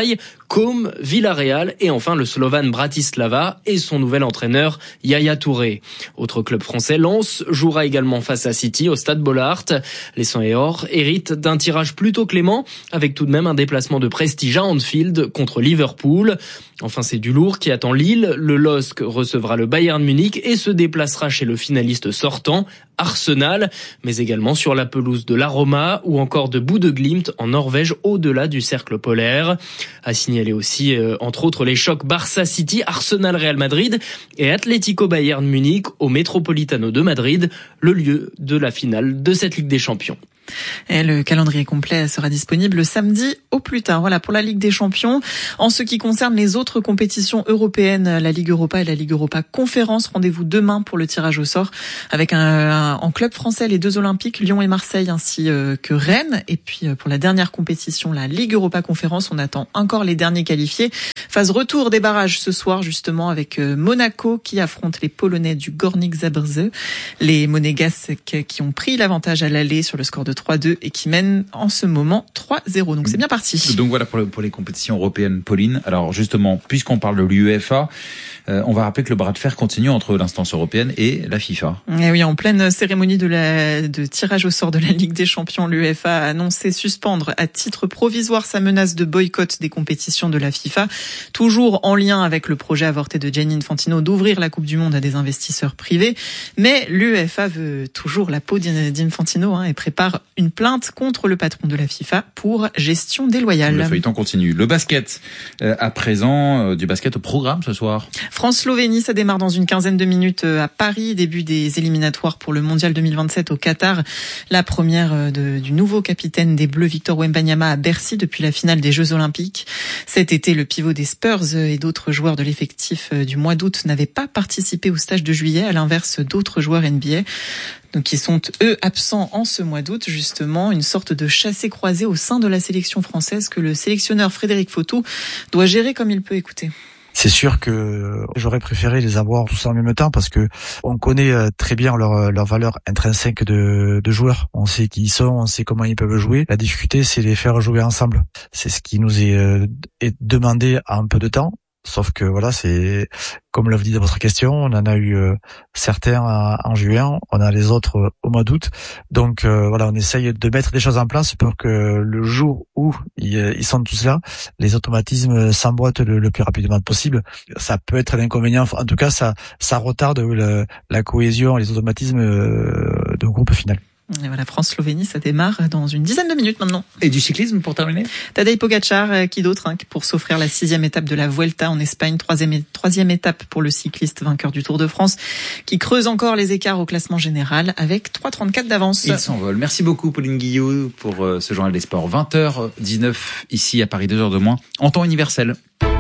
Com, Villarreal et enfin le Slovan Bratislava et son nouvel entraîneur Yaya Touré. Autre club français, Lens jouera également face à City au Stade Bollaert. Les Sang et Or héritent d'un tirage plutôt clément avec tout de même un déplacement de prestige à Anfield contre Liverpool. Enfin, c'est du lourd qui attend Lille. Le L O S C recevra le Bayern Munich et se déplacera chez le finaliste sortant, Arsenal, mais également sur la pelouse de la Roma ou encore de Bodø/Glimt en Norvège au-delà du cercle polaire. À signaler aussi, euh, entre autres, les chocs Barça-City, Arsenal-Real Madrid et Atlético-Bayern Munich au Metropolitano de Madrid, le lieu de la finale de cette Ligue des Champions. Et le calendrier complet sera disponible samedi au plus tard. Voilà pour la Ligue des Champions. En ce qui concerne les autres compétitions européennes, la Ligue Europa et la Ligue Europa Conférence, rendez-vous demain pour le tirage au sort avec un, un en club français les deux Olympiques, Lyon et Marseille ainsi que Rennes. Et puis pour la dernière compétition, la Ligue Europa Conférence, on attend encore les derniers qualifiés. Phase retour des barrages ce soir justement avec Monaco qui affronte les Polonais du Górnik Zabrze. Les Monégasques qui ont pris l'avantage à l'aller sur le score de trois deux et qui mène en ce moment trois zéro. Donc c'est bien parti. Donc voilà pour, le, pour les compétitions européennes, Pauline. Alors justement, puisqu'on parle de l'UEFA, euh, on va rappeler que le bras de fer continue entre l'instance européenne et la FIFA. Et oui, en pleine cérémonie de, la, de tirage au sort de la Ligue des Champions, l'UEFA a annoncé suspendre à titre provisoire sa menace de boycott des compétitions de la FIFA, toujours en lien avec le projet avorté de Gianni Infantino d'ouvrir la Coupe du Monde à des investisseurs privés. Mais l'UEFA veut toujours la peau d'Infantino hein, et prépare une plainte contre le patron de la FIFA pour gestion déloyale. Le feuilleton continue. Le basket, euh, à présent, euh, du basket au programme ce soir. France-Slovénie, ça démarre dans une quinzaine de minutes à Paris, début des éliminatoires pour le Mondial deux mille vingt-sept au Qatar. La première de, du nouveau capitaine des Bleus, Victor Wembanyama, à Bercy depuis la finale des Jeux Olympiques. Cet été, le pivot des Spurs et d'autres joueurs de l'effectif du mois d'août n'avaient pas participé au stage de juillet, à l'inverse d'autres joueurs N B A. Donc, qui sont, eux, absents en ce mois d'août, justement, une sorte de chassé-croisé au sein de la sélection française que le sélectionneur Frédéric Fautou doit gérer comme il peut. Écouter. C'est sûr que j'aurais préféré les avoir tous en même temps parce que on connaît très bien leur, leur valeur intrinsèque de, de joueurs. On sait qui ils sont, on sait comment ils peuvent jouer. La difficulté, c'est les faire jouer ensemble. C'est ce qui nous est, est demandé en un peu de temps. Sauf que voilà, c'est comme l'a dit dans votre question, on en a eu euh, certains en, en juin, on a les autres euh, au mois d'août. Donc euh, voilà, on essaye de mettre des choses en place pour que le jour où ils, ils sont tous là, les automatismes s'emboîtent le, le plus rapidement possible. Ça peut être l'inconvénient, en tout cas ça ça retarde le, la cohésion et les automatismes euh, de groupe final. Et voilà, France-Slovénie, ça démarre dans une dizaine de minutes maintenant. Et du cyclisme pour terminer? Tadej Pogacar, qui d'autre, hein, pour s'offrir la sixième étape de la Vuelta en Espagne, troisième, troisième étape pour le cycliste vainqueur du Tour de France, qui creuse encore les écarts au classement général avec trois trente-quatre d'avance. Il s'envole. Merci beaucoup Pauline Guillot pour ce journal des sports. vingt heures dix-neuf ici à Paris, deux heures de moins, en temps universel.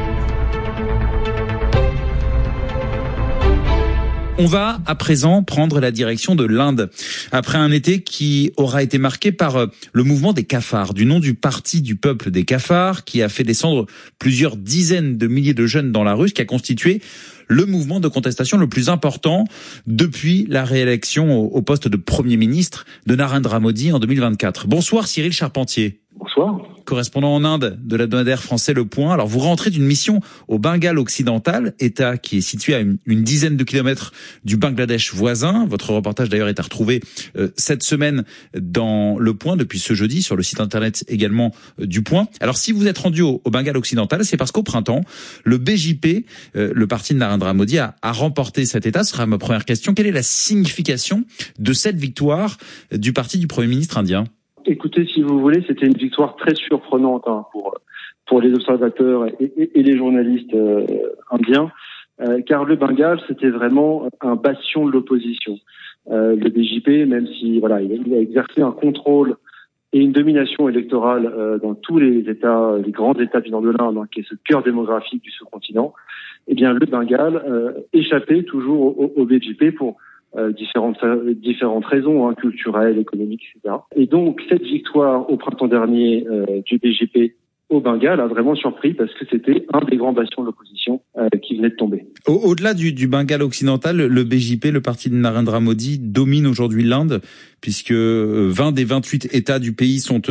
On va à présent prendre la direction de l'Inde. Après un été qui aura été marqué par le mouvement des cafards, du nom du parti du peuple des cafards, qui a fait descendre plusieurs dizaines de milliers de jeunes dans la rue, ce qui a constitué le mouvement de contestation le plus important depuis la réélection au poste de Premier ministre de Narendra Modi en deux mille vingt-quatre. Bonsoir Cyril Charpentier. Bonsoir. Correspondant en Inde de l'hebdomadaire français Le Point. Alors vous rentrez d'une mission au Bengale occidental, État qui est situé à une, une dizaine de kilomètres du Bangladesh voisin. Votre reportage d'ailleurs est à retrouver euh, cette semaine dans Le Point depuis ce jeudi, sur le site internet également euh, du Point. Alors si vous êtes rendu au, au Bengale occidental, c'est parce qu'au printemps, le B J P, euh, le parti de Narendra Modi, a, a remporté cet État. Ce sera ma première question. Quelle est la signification de cette victoire du parti du Premier ministre indien ? Écoutez, si vous voulez, c'était une victoire très surprenante hein, pour pour les observateurs et, et, et les journalistes euh, indiens, euh, car le Bengale, c'était vraiment un bastion de l'opposition. Euh, le B J P, même si voilà, il a, il a exercé un contrôle et une domination électorale euh, dans tous les États, les grands États du nord de l'Inde, hein, qui est ce cœur démographique du sous-continent, eh bien le Bengale euh, échappait toujours au, au B J P pour Euh, différentes différentes raisons hein, culturelles, économiques, et cetera. Et donc cette victoire au printemps dernier euh, du B J P au Bengale a vraiment surpris parce que c'était un des grands bastions de l'opposition euh, qui venait de tomber. Au, au-delà du, du Bengale occidental, le B J P, le parti de Narendra Modi, domine aujourd'hui l'Inde puisque vingt des vingt-huit États du pays sont euh,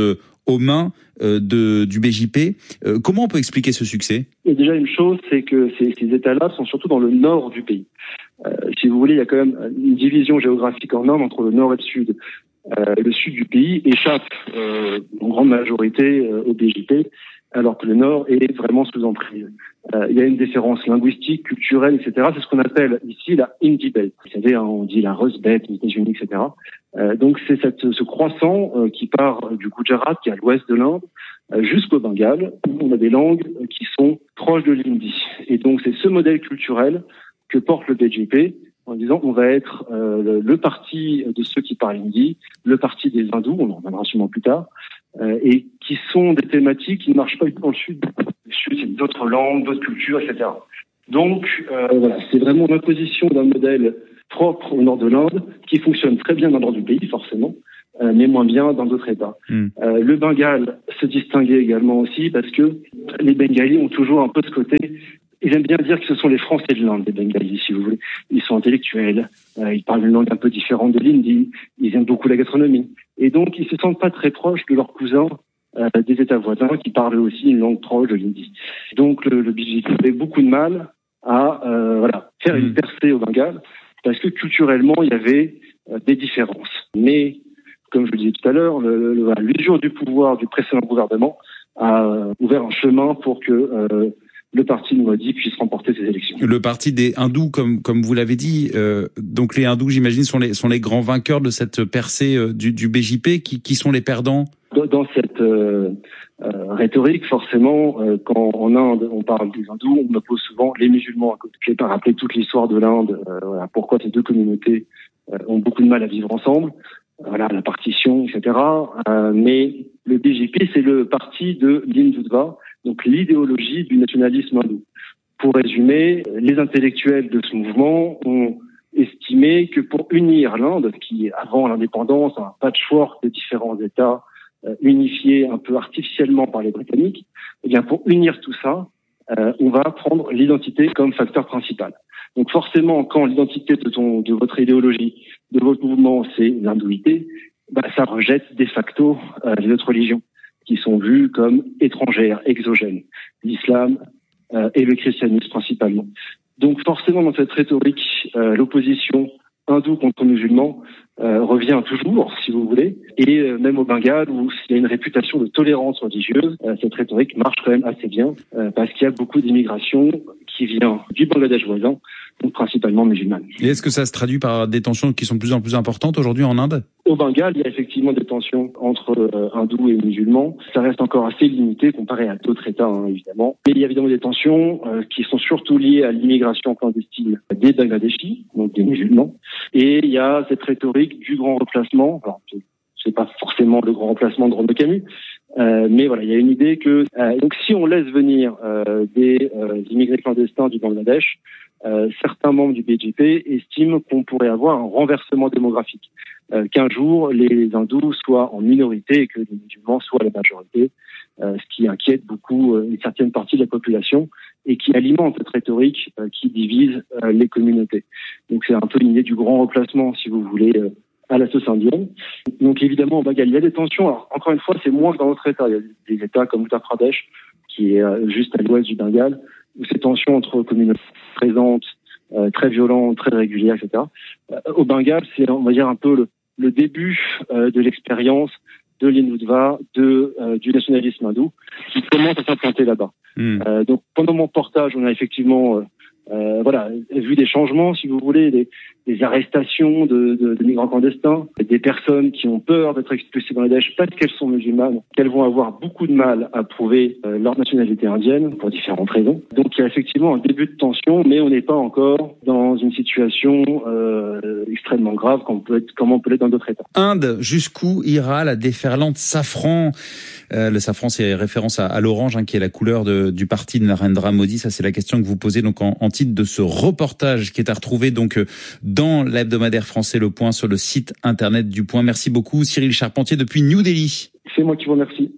aux mains euh, de, du B J P. Euh, comment on peut expliquer ce succès ? Et déjà une chose, c'est que ces, ces États-là sont surtout dans le nord du pays. Euh, si vous voulez, il y a quand même une division géographique en Inde entre le nord et le sud. Euh, le sud du pays échappe euh, en grande majorité euh, au B J P, alors que le nord est vraiment sous emprise. Euh, il y a une différence linguistique, culturelle, et cetera. C'est ce qu'on appelle ici la Hindi Belt. Vous savez, hein, on dit la Rust Belt aux États-Unis, et cetera. Euh, donc c'est cette, ce croissant euh, qui part du Gujarat, qui est à l'ouest de l'Inde, euh, jusqu'au Bengale, où on a des langues qui sont proches de l'hindi. Et donc c'est ce modèle culturel que porte le B J P, en disant on va être euh, le, le parti de ceux qui parlent hindi, le parti des hindous, on en reviendra sûrement plus tard, euh, et qui sont des thématiques qui ne marchent pas du tout dans le sud. Le sud, c'est d'autres langues, d'autres cultures, et cetera. Donc euh, voilà, c'est vraiment l'imposition d'un modèle propre au nord de l'Inde, qui fonctionne très bien dans le nord du pays, forcément, euh, mais moins bien dans d'autres États. Mm. Euh, le Bengale se distinguait également aussi parce que les Bengalis ont toujours un peu ce côté. Ils aiment bien dire que ce sont les Français de l'Inde, les Bengalis, si vous voulez. Ils sont intellectuels, euh, ils parlent une langue un peu différente de l'hindi, ils aiment beaucoup la gastronomie. Et donc, ils se sentent pas très proches de leurs cousins euh, des États voisins qui parlent aussi une langue proche de l'hindi. Donc, le, le B J P avait beaucoup de mal à euh, voilà, faire une percée au Bengale parce que culturellement, il y avait euh, des différences. Mais, comme je le disais tout à l'heure, le, le, le, l'usure du pouvoir du précédent gouvernement a euh, ouvert un chemin pour que euh, le parti Modi puisse remporter ces élections. Le parti des hindous, comme comme vous l'avez dit, euh, donc les hindous, j'imagine, sont les sont les grands vainqueurs de cette percée euh, du, du B J P. Qui, qui sont les perdants ? Dans, dans cette euh, euh, rhétorique, forcément, euh, quand en Inde on parle des hindous, on oppose souvent les musulmans. Je vais pas rappeler toute l'histoire de l'Inde, euh, voilà, pourquoi ces deux communautés euh, ont beaucoup de mal à vivre ensemble. Voilà, la partition, et cetera. Euh, mais le B J P, c'est le parti de l'Hindutva, donc l'idéologie du nationalisme hindou. Pour résumer, les intellectuels de ce mouvement ont estimé que pour unir l'Inde, qui avant l'indépendance, un patchwork de différents États euh, unifiés un peu artificiellement par les Britanniques, eh bien pour unir tout ça, euh, on va prendre l'identité comme facteur principal. Donc forcément, quand l'identité de, ton, de votre idéologie, de votre mouvement, c'est l'hindouité, bah, ça rejette de facto euh, les autres religions qui sont vues comme étrangères, exogènes, l'islam euh, et le christianisme principalement. Donc forcément, dans cette rhétorique, euh, l'opposition hindou contre musulman euh, revient toujours, si vous voulez, et euh, même au Bengale, où il y a une réputation de tolérance religieuse, euh, cette rhétorique marche quand même assez bien, euh, parce qu'il y a beaucoup d'immigration qui vient du Bangladesh voisin, donc principalement musulmane. Et est-ce que ça se traduit par des tensions qui sont de plus en plus importantes aujourd'hui en Inde ? Au Bengale, il y a effectivement des tensions entre euh, hindous et musulmans. Ça reste encore assez limité comparé à d'autres États, hein, évidemment. Mais il y a évidemment des tensions euh, qui sont surtout liées à l'immigration clandestine des Bangladeshis, donc des musulmans. Et il y a cette rhétorique du grand remplacement. Alors, c'est pas forcément le grand remplacement de Renaud Camus, euh, mais voilà, il y a une idée que euh, donc si on laisse venir euh, des euh, immigrés clandestins du Bangladesh, euh, certains membres du B J P estiment qu'on pourrait avoir un renversement démographique, euh, qu'un jour les hindous soient en minorité et que les musulmans soient la majorité, euh, ce qui inquiète beaucoup euh, une certaine partie de la population et qui alimente cette rhétorique euh, qui divise euh, les communautés. Donc c'est un peu une idée du grand remplacement, si vous voulez, euh, à la sauce indienne. Donc évidemment, au Bengale, il y a des tensions. Alors, encore une fois, c'est moins que dans d'autres États. Il y a des États comme Uttar Pradesh, qui est euh, juste à l'ouest du Bengale, où ces tensions entre communautés présentes, euh, très violentes, très régulières, et cetera. Euh, au Bengale, c'est, on va dire, un peu le, le début euh, de l'expérience de l'Hindutva, de euh, du nationalisme hindou, qui commence à s'implanter là-bas. Mmh. Euh, donc pendant mon reportage, on a effectivement euh, euh, voilà, vu des changements, si vous voulez, des, des arrestations de, de, de migrants clandestins, des personnes qui ont peur d'être expulsées dans les Bangladesh parce qu'elles sont musulmanes, qu'elles vont avoir beaucoup de mal à prouver euh, leur nationalité indienne pour différentes raisons. Donc il y a effectivement un début de tension, mais on n'est pas encore dans une situation euh, extrêmement grave comme on peut être, comme on peut l'être dans d'autres États. Inde, jusqu'où ira la déferlante safran ? Euh, le safran, c'est référence à, à l'orange, hein, qui est la couleur de, du parti de Narendra Modi. Ça, c'est la question que vous posez donc en, en titre de ce reportage qui est à retrouver donc dans l'hebdomadaire français Le Point sur le site internet du Point. Merci beaucoup, Cyril Charpentier depuis New Delhi. C'est moi qui vous remercie.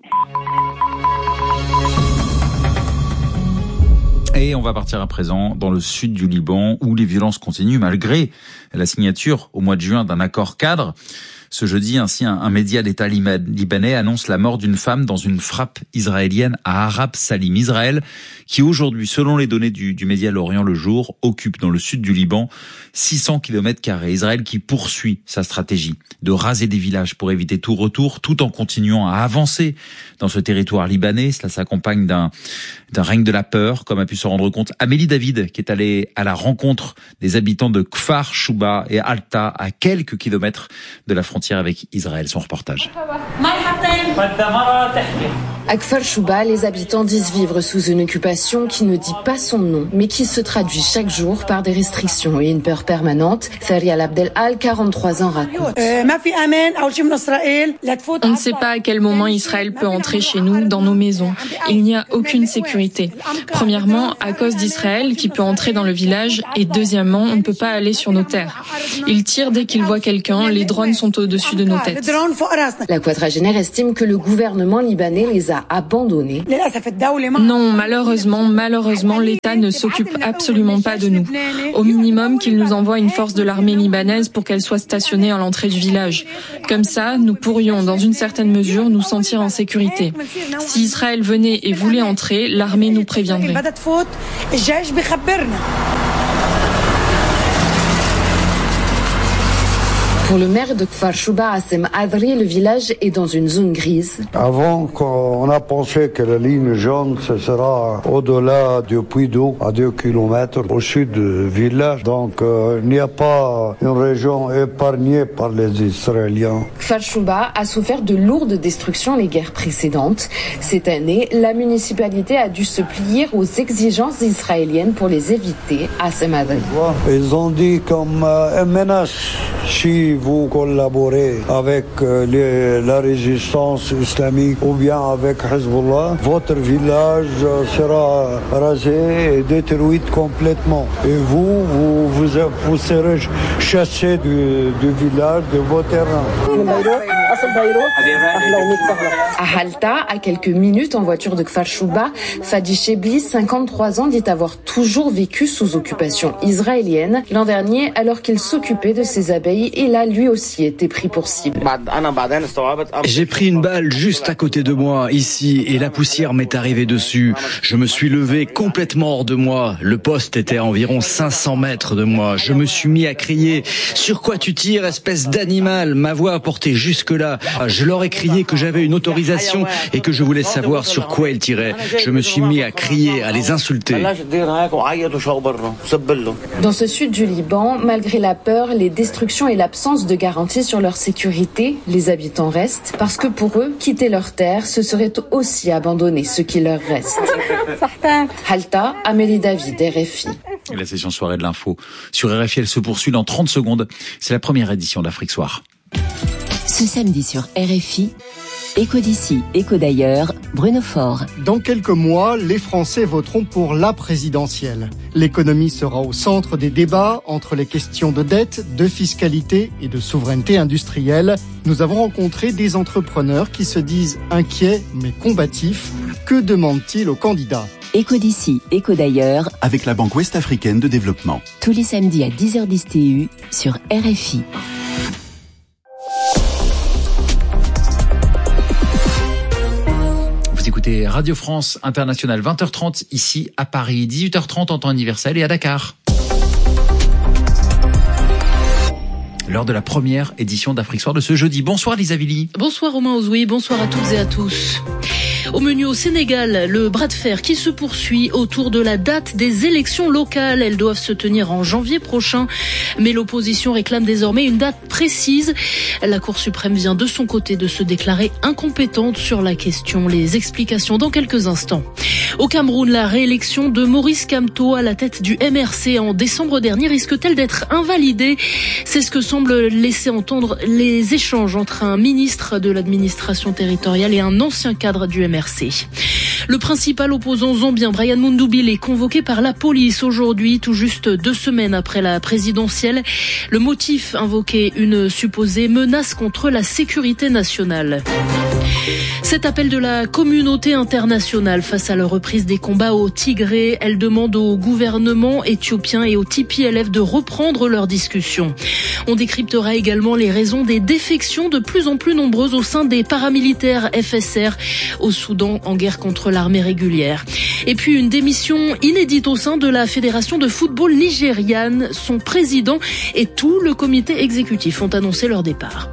Et on va partir à présent dans le sud du Liban où les violences continuent malgré la signature au mois de juin d'un accord cadre. Ce jeudi, ainsi, un, un média d'État libanais annonce la mort d'une femme dans une frappe israélienne à Arab Salim. Israël, qui aujourd'hui, selon les données du, du média L'Orient le Jour, occupe dans le sud du Liban six cents kilomètres carrés. Israël qui poursuit sa stratégie de raser des villages pour éviter tout retour, tout en continuant à avancer dans ce territoire libanais. Cela s'accompagne d'un, d'un règne de la peur, comme a pu se rendre compte Amélie David, qui est allée à la rencontre des habitants de Kfar Shuba et Alta, à quelques kilomètres de la frontière avec Israël. Son reportage. À Kfar Shuba, les habitants disent vivre sous une occupation qui ne dit pas son nom, mais qui se traduit chaque jour par des restrictions et une peur permanente. Farial Abdelal, quarante-trois ans, raconte. On ne sait pas à quel moment Israël peut entrer chez nous, dans nos maisons. Il n'y a aucune sécurité. Premièrement, à cause d'Israël qui peut entrer dans le village, et deuxièmement, on ne peut pas aller sur nos terres. Ils tirent dès qu'ils voient quelqu'un, les drones sont au-dessus de nos têtes. La quadragénaire estime que le gouvernement libanais les a abandonnés. Non, malheureusement, malheureusement, l'État ne s'occupe absolument pas de nous. Au minimum, qu'il nous envoie une force de l'armée libanaise pour qu'elle soit stationnée à l'entrée du village. Comme ça, nous pourrions, dans une certaine mesure, nous sentir en sécurité. Si Israël venait et voulait entrer, l'armée nous préviendrait. Pour le maire de Kfar Shuba, Hassem Adri, le village est dans une zone grise. Avant, on a pensé que la ligne jaune, ce sera au-delà du puits d'eau, à deux kilomètres au sud du village. Donc, euh, il n'y a pas une région épargnée par les Israéliens. Kfar Shuba a souffert de lourdes destructions les guerres précédentes. Cette année, la municipalité a dû se plier aux exigences israéliennes pour les éviter. Hassem Adri. Ils ont dit comme euh, une menace. Si vous collaborez avec euh, les, la résistance islamique ou bien avec Hezbollah, votre village euh, sera rasé et détruit complètement. Et vous, vous, vous, vous serez chassé du, du village, de vos terrains. À Halta, à quelques minutes en voiture de Kfar Shuba, Fadi Chebli, cinquante-trois ans, dit avoir toujours vécu sous occupation israélienne. L'an dernier, alors qu'il s'occupait de ses abeilles, il a lui aussi été pris pour cible. J'ai pris une balle juste à côté de moi, ici, et la poussière m'est arrivée dessus. Je me suis levé complètement hors de moi. Le poste était à environ cinq cents mètres de moi. Je me suis mis à crier « Sur quoi tu tires, espèce d'animal ?» Ma voix a porté jusque-là. Je leur ai crié que j'avais une autorisation et que je voulais savoir sur quoi ils tiraient. Je me suis mis à crier, à les insulter. Dans ce sud du Liban, malgré la peur, les destructions et l'absence de garantie sur leur sécurité, les habitants restent parce que pour eux, quitter leur terre, ce serait aussi abandonner ce qui leur reste. Halta, Amélie David, R F I. Et la session soirée de l'info sur R F I, elle se poursuit dans trente secondes. C'est la première édition d'Afrique Soir. Ce samedi sur R F I, Écho d'ici, écho d'ailleurs, Bruno Faure. Dans quelques mois, les Français voteront pour la présidentielle. L'économie sera au centre des débats entre les questions de dette, de fiscalité et de souveraineté industrielle. Nous avons rencontré des entrepreneurs qui se disent inquiets mais combatifs. Que demandent-ils aux candidats ? Écho d'ici, écho d'ailleurs, avec la Banque Ouest-Africaine de Développement. Tous les samedis à dix heures dix T U sur R F I. Vous écoutez Radio France Internationale, vingt heures trente ici à Paris, dix-huit heures trente en temps universel et à Dakar. L'heure de la première édition d'Afrique Soir de ce jeudi. Bonsoir Lisa Villy. Bonsoir Romain Ozoui, bonsoir à toutes et à tous. Au menu au Sénégal, le bras de fer qui se poursuit autour de la date des élections locales. Elles doivent se tenir en janvier prochain, mais l'opposition réclame désormais une date précise. La Cour suprême vient de son côté de se déclarer incompétente sur la question. Les explications dans quelques instants. Au Cameroun, la réélection de Maurice Kamto à la tête du M R C en décembre dernier risque-t-elle d'être invalidée ? C'est ce que semblent laisser entendre les échanges entre un ministre de l'administration territoriale et un ancien cadre du M R C. Le principal opposant zambien, Brian Mundubile, est convoqué par la police aujourd'hui, tout juste deux semaines après la présidentielle. Le motif invoqué, une supposée menace contre la sécurité nationale. Cet appel de la communauté internationale face à la reprise des combats au Tigré, elle demande au gouvernement éthiopien et au T P L F de reprendre leurs discussions. On décryptera également les raisons des défections de plus en plus nombreuses au sein des paramilitaires F S R au Soudan en guerre contre l'armée régulière. Et puis une démission inédite au sein de la Fédération de football nigériane. Son président et tout le comité exécutif ont annoncé leur départ.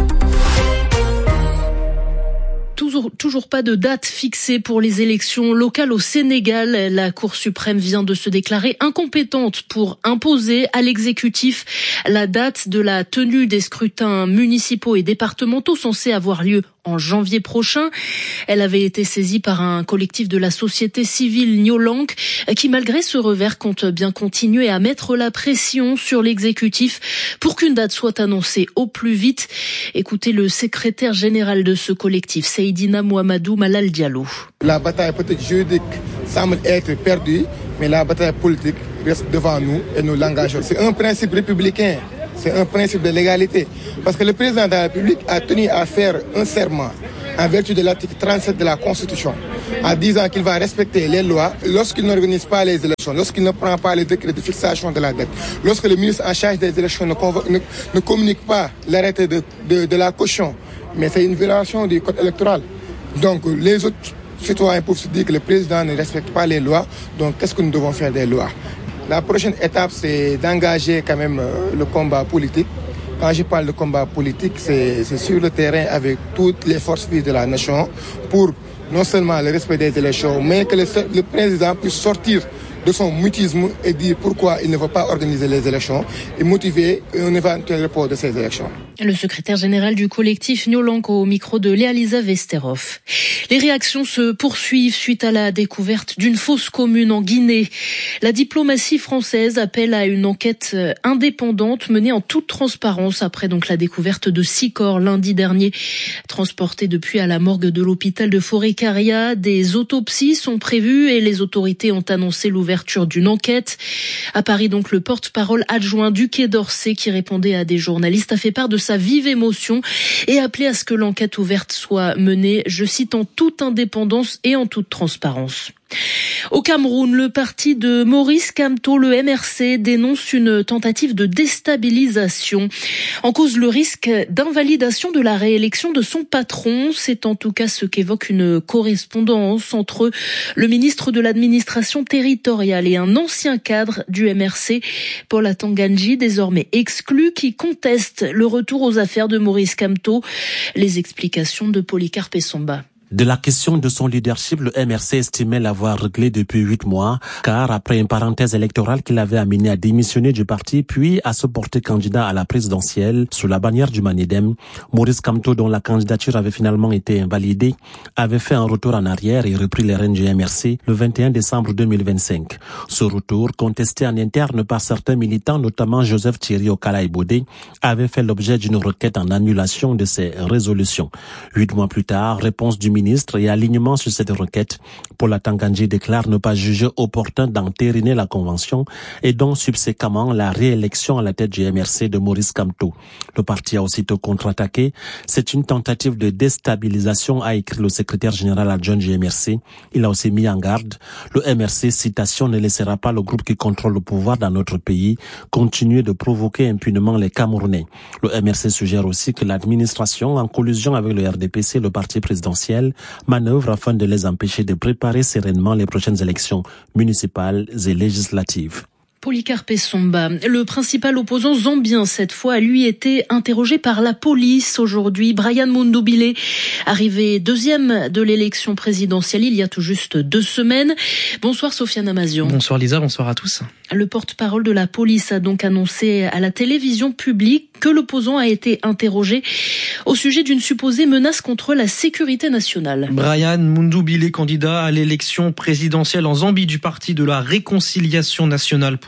Toujours, toujours pas de date fixée pour les élections locales au Sénégal. La Cour suprême vient de se déclarer incompétente pour imposer à l'exécutif la date de la tenue des scrutins municipaux et départementaux censés avoir lieu en janvier prochain. Elle avait été saisie par un collectif de la société civile Nyolank qui, malgré ce revers, compte bien continuer à mettre la pression sur l'exécutif pour qu'une date soit annoncée au plus vite. Écoutez le secrétaire général de ce collectif, Seydina Mohamedou Malal Diallo. La bataille peut-être juridique semble être perdue, mais la bataille politique reste devant nous et nous l'engageons. C'est un principe républicain. C'est un principe de légalité. Parce que le président de la République a tenu à faire un serment en vertu de l'article trente-sept de la Constitution, en disant qu'il va respecter les lois lorsqu'il n'organise pas les élections, lorsqu'il ne prend pas les décrets de fixation de la dette, lorsque le ministre en charge des élections ne, convo- ne, ne communique pas l'arrêté de, de, de la caution. Mais c'est une violation du code électoral. Donc les autres citoyens peuvent se dire que le président ne respecte pas les lois. Donc qu'est-ce que nous devons faire des lois ? La prochaine étape, c'est d'engager quand même le combat politique. Quand je parle de combat politique, c'est, c'est sur le terrain avec toutes les forces vives de la nation pour non seulement le respect des élections, mais que le, le président puisse sortir de son mutisme et dire pourquoi il ne veut pas organiser les élections et motiver un éventuel report de ces élections. Le secrétaire général du collectif Nyolank au micro de Léa-Lisa Vesterhoff. Les réactions se poursuivent suite à la découverte d'une fosse commune en Guinée. La diplomatie française appelle à une enquête indépendante menée en toute transparence après donc la découverte de six corps lundi dernier, transportés depuis à la morgue de l'hôpital de Forêt-Caria. Des autopsies sont prévues et les autorités ont annoncé l'ouverture d'une enquête. À Paris, donc, le porte-parole adjoint du Quai d'Orsay qui répondait à des journalistes a fait part de sa vive émotion et appelé à ce que l'enquête ouverte soit menée, je cite, en toute indépendance et en toute transparence. Au Cameroun, le parti de Maurice Kamto, le M R C, dénonce une tentative de déstabilisation. En cause, le risque d'invalidation de la réélection de son patron. C'est en tout cas ce qu'évoque une correspondance entre le ministre de l'administration territoriale et un ancien cadre du M R C, Paul Atanganji, désormais exclu, qui conteste le retour aux affaires de Maurice Kamto. Les explications de Polycarpe Essomba. De la question de son leadership, le M R C estimait l'avoir réglé depuis huit mois, car après une parenthèse électorale qui l'avait amené à démissionner du parti, puis à se porter candidat à la présidentielle sous la bannière du Manidem, Maurice Kamto, dont la candidature avait finalement été invalidée, avait fait un retour en arrière et repris les rênes du M R C le vingt et un décembre deux mille vingt-cinq. Ce retour, contesté en interne par certains militants, notamment Joseph Thierry Okala-Ibodé, avait fait l'objet d'une requête en annulation de ses résolutions. Huit mois plus tard, réponse du ministre et alignement sur cette requête, Paul Atanganji déclare ne pas juger opportun d'entériner la convention et donc subséquemment la réélection à la tête du M R C de Maurice Kamto. Le parti a aussitôt contre-attaqué. C'est une tentative de déstabilisation, a écrit le secrétaire général adjoint du M R C. Il a aussi mis en garde. Le M R C, citation, ne laissera pas le groupe qui contrôle le pouvoir dans notre pays continuer de provoquer impunément les Camerounais. Le M R C suggère aussi que l'administration, en collusion avec le R D P C, le parti présidentiel, manœuvre afin de les empêcher de préparer sereinement les prochaines élections municipales et législatives. Polycarpe Essomba, le principal opposant zambien cette fois, a lui été interrogé par la police aujourd'hui. Brian Mundubile, arrivé deuxième de l'élection présidentielle il y a tout juste deux semaines. Bonsoir Sofiane Amazian. Bonsoir Lisa, bonsoir à tous. Le porte-parole de la police a donc annoncé à la télévision publique que l'opposant a été interrogé au sujet d'une supposée menace contre la sécurité nationale. Brian Mundubile, candidat à l'élection présidentielle en Zambie du parti de la Réconciliation nationale pour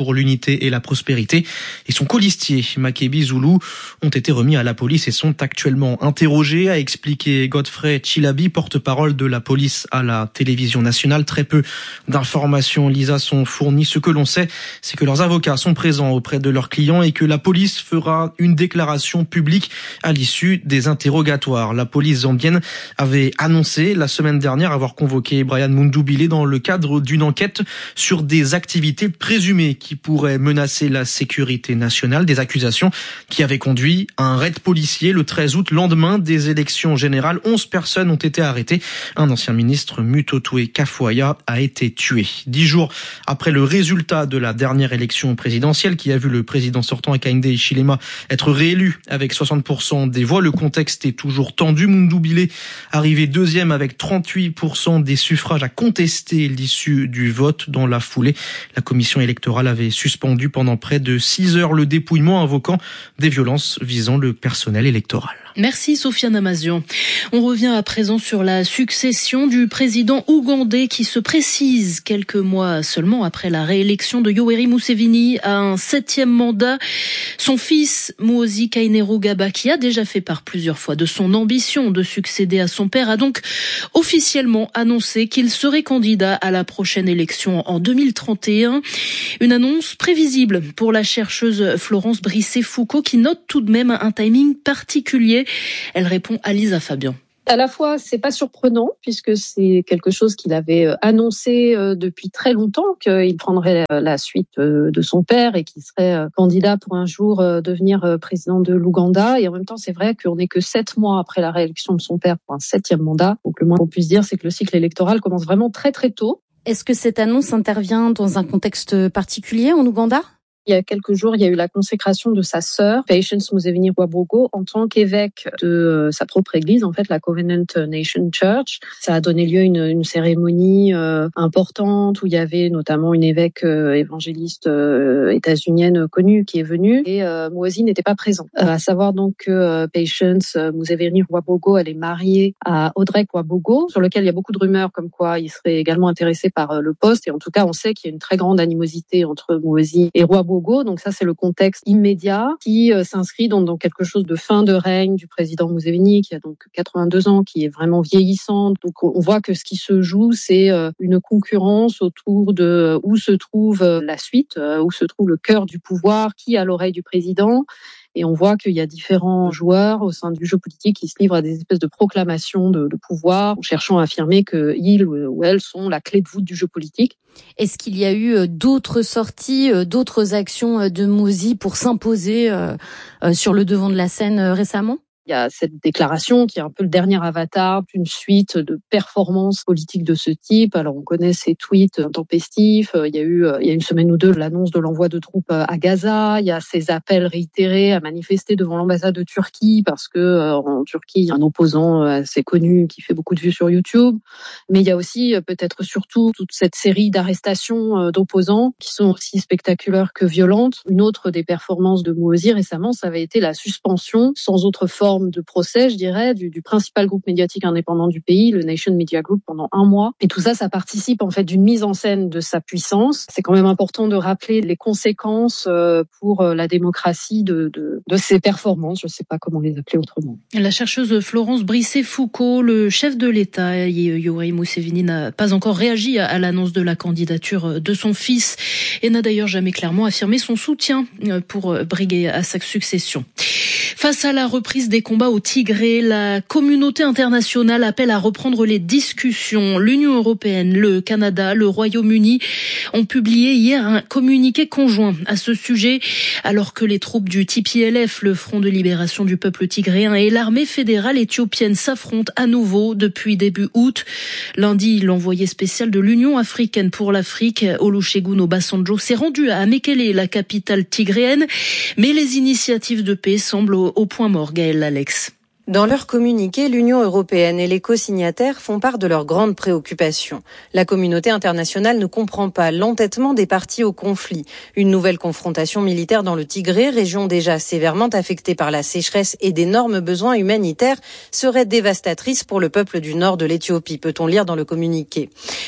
pour l'unité et la prospérité et son colistier, Makebi Zulu, ont été remis à la police et sont actuellement interrogés, a expliqué Godfrey Chilabi, porte-parole de la police à la télévision nationale. Très peu d'informations, Lisa, sont fournies. Ce que l'on sait, c'est que leurs avocats sont présents auprès de leurs clients et que la police fera une déclaration publique à l'issue des interrogatoires. La police zambienne avait annoncé la semaine dernière avoir convoqué Brian Mundubile dans le cadre d'une enquête sur des activités présumées qui pourraient menacer la sécurité nationale, des accusations qui avaient conduit à un raid policier le treize août, lendemain des élections générales. onze personnes ont été arrêtées. Un ancien ministre, Mutotwe Kafuaya, a été tué. Dix jours après le résultat de la dernière élection présidentielle qui a vu le président sortant Hakainde Hichilema être réélu avec soixante pour cent des voix, le contexte est toujours tendu. Mundubile, arrivé deuxième avec trente-huit pour cent des suffrages, a contesté l'issue du vote. Dans la foulée, la commission électorale avait suspendu pendant près de six heures le dépouillement, invoquant des violences visant le personnel électoral. Merci Sofiane Amazian. On revient à présent sur la succession du président ougandais qui se précise quelques mois seulement après la réélection de Yoweri Museveni à un septième mandat. Son fils, Muhoozi Kainerugaba, qui a déjà fait part plusieurs fois de son ambition de succéder à son père, a donc officiellement annoncé qu'il serait candidat à la prochaine élection en deux mille trente et un. Une annonce prévisible pour la chercheuse Florence Brisset-Foucault qui note tout de même un timing particulier. Elle répond à Lisa Fabian. À la fois, c'est pas surprenant puisque c'est quelque chose qu'il avait annoncé depuis très longtemps, qu'il prendrait la suite de son père et qu'il serait candidat pour un jour devenir président de l'Ouganda. Et en même temps, c'est vrai qu'on n'est que sept mois après la réélection de son père pour un septième mandat. Donc le moins qu'on puisse dire, c'est que le cycle électoral commence vraiment très très tôt. Est-ce que cette annonce intervient dans un contexte particulier en Ouganda ? Il y a quelques jours, il y a eu la consécration de sa sœur, Patience Museveni Rwabogo, en tant qu'évêque de sa propre église, en fait, la Covenant Nation Church. Ça a donné lieu à une, une cérémonie euh, importante où il y avait notamment une évêque euh, évangéliste euh, états-unienne connue qui est venue et euh, Muhoozi n'était pas présent. Euh, à savoir donc que euh, Patience Museveni Rwabogo, elle est mariée à Audrey Rwabogo, sur lequel il y a beaucoup de rumeurs comme quoi il serait également intéressé par euh, le poste. Et en tout cas, on sait qu'il y a une très grande animosité entre Muhoozi et Rwabogo. Donc ça, c'est le contexte immédiat qui euh, s'inscrit dans, dans quelque chose de fin de règne du président Museveni, qui a donc quatre-vingt-deux ans, qui est vraiment vieillissant. Donc on voit que ce qui se joue, c'est euh, une concurrence autour de euh, où se trouve euh, la suite, euh, où se trouve le cœur du pouvoir, qui a l'oreille du président. Et on voit qu'il y a différents joueurs au sein du jeu politique qui se livrent à des espèces de proclamations de, de pouvoir, en cherchant à affirmer qu'ils ou elles sont la clé de voûte du jeu politique. Est-ce qu'il y a eu d'autres sorties, d'autres actions de Muhoozi pour s'imposer sur le devant de la scène récemment ? Il y a cette déclaration qui est un peu le dernier avatar d'une suite de performances politiques de ce type. Alors on connaît ces tweets intempestifs. Il y a eu il y a une semaine ou deux l'annonce de l'envoi de troupes à Gaza. Il y a ces appels réitérés à manifester devant l'ambassade de Turquie parce que en Turquie il y a un opposant assez connu qui fait beaucoup de vues sur YouTube. Mais il y a aussi peut-être surtout toute cette série d'arrestations d'opposants qui sont aussi spectaculaires que violentes. Une autre des performances de Muhoozi récemment, ça avait été la suspension sans autre forme de procès, je dirais, du, du principal groupe médiatique indépendant du pays, le Nation Media Group, pendant un mois. Et tout ça, ça participe en fait d'une mise en scène de sa puissance. C'est quand même important de rappeler les conséquences pour la démocratie de, de, de ses performances. Je ne sais pas comment les appeler autrement. La chercheuse Florence Brisset-Foucault, le chef de l'État, Yoweri Museveni, n'a pas encore réagi à l'annonce de la candidature de son fils et n'a d'ailleurs jamais clairement affirmé son soutien pour briguer à sa succession. Face à la reprise des combats au Tigré, la communauté internationale appelle à reprendre les discussions. L'Union européenne, le Canada, le Royaume-Uni ont publié hier un communiqué conjoint à ce sujet, alors que les troupes du T P L F, le Front de libération du peuple tigréen, et l'armée fédérale éthiopienne s'affrontent à nouveau depuis début août. Lundi, l'envoyé spécial de l'Union africaine pour l'Afrique, Olusegun Obasanjo, s'est rendu à Mekele, la capitale tigréenne, mais les initiatives de paix semblent au, au point mort. Gaël Alex. Dans leur communiqué, l'Union européenne et les co-signataires font part de leurs grandes préoccupations. La communauté internationale ne comprend pas l'entêtement des parties au conflit. Une nouvelle confrontation militaire dans le Tigré, région déjà sévèrement affectée par la sécheresse et d'énormes besoins humanitaires, serait dévastatrice pour le peuple du nord de l'Éthiopie, peut-on lire dans le communiqué.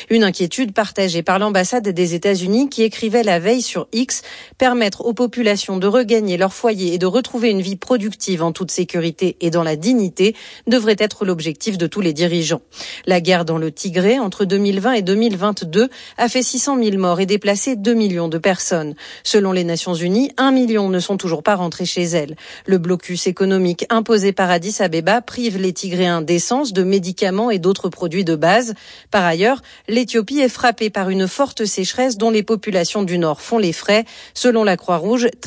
Une inquiétude partagée par l'ambassade des États-Unis qui écrivait la veille sur X, permettre aux populations de regagner leur foyer et de retrouver une vie productive en toute sécurité et dans la dignité devrait être l'objectif de tous les dirigeants. La guerre dans le Tigré entre deux mille vingt et deux mille vingt-deux a fait six cent mille morts et déplacé deux millions de personnes. Selon les Nations Unies, un million ne sont toujours pas rentrés chez elles. Le blocus économique imposé par Addis Abeba prive les Tigréens d'essence, de médicaments et d'autres produits de base. Par ailleurs, l'Éthiopie est frappée par une forte sécheresse dont les populations du Nord font les frais. Selon la Croix-Rouge,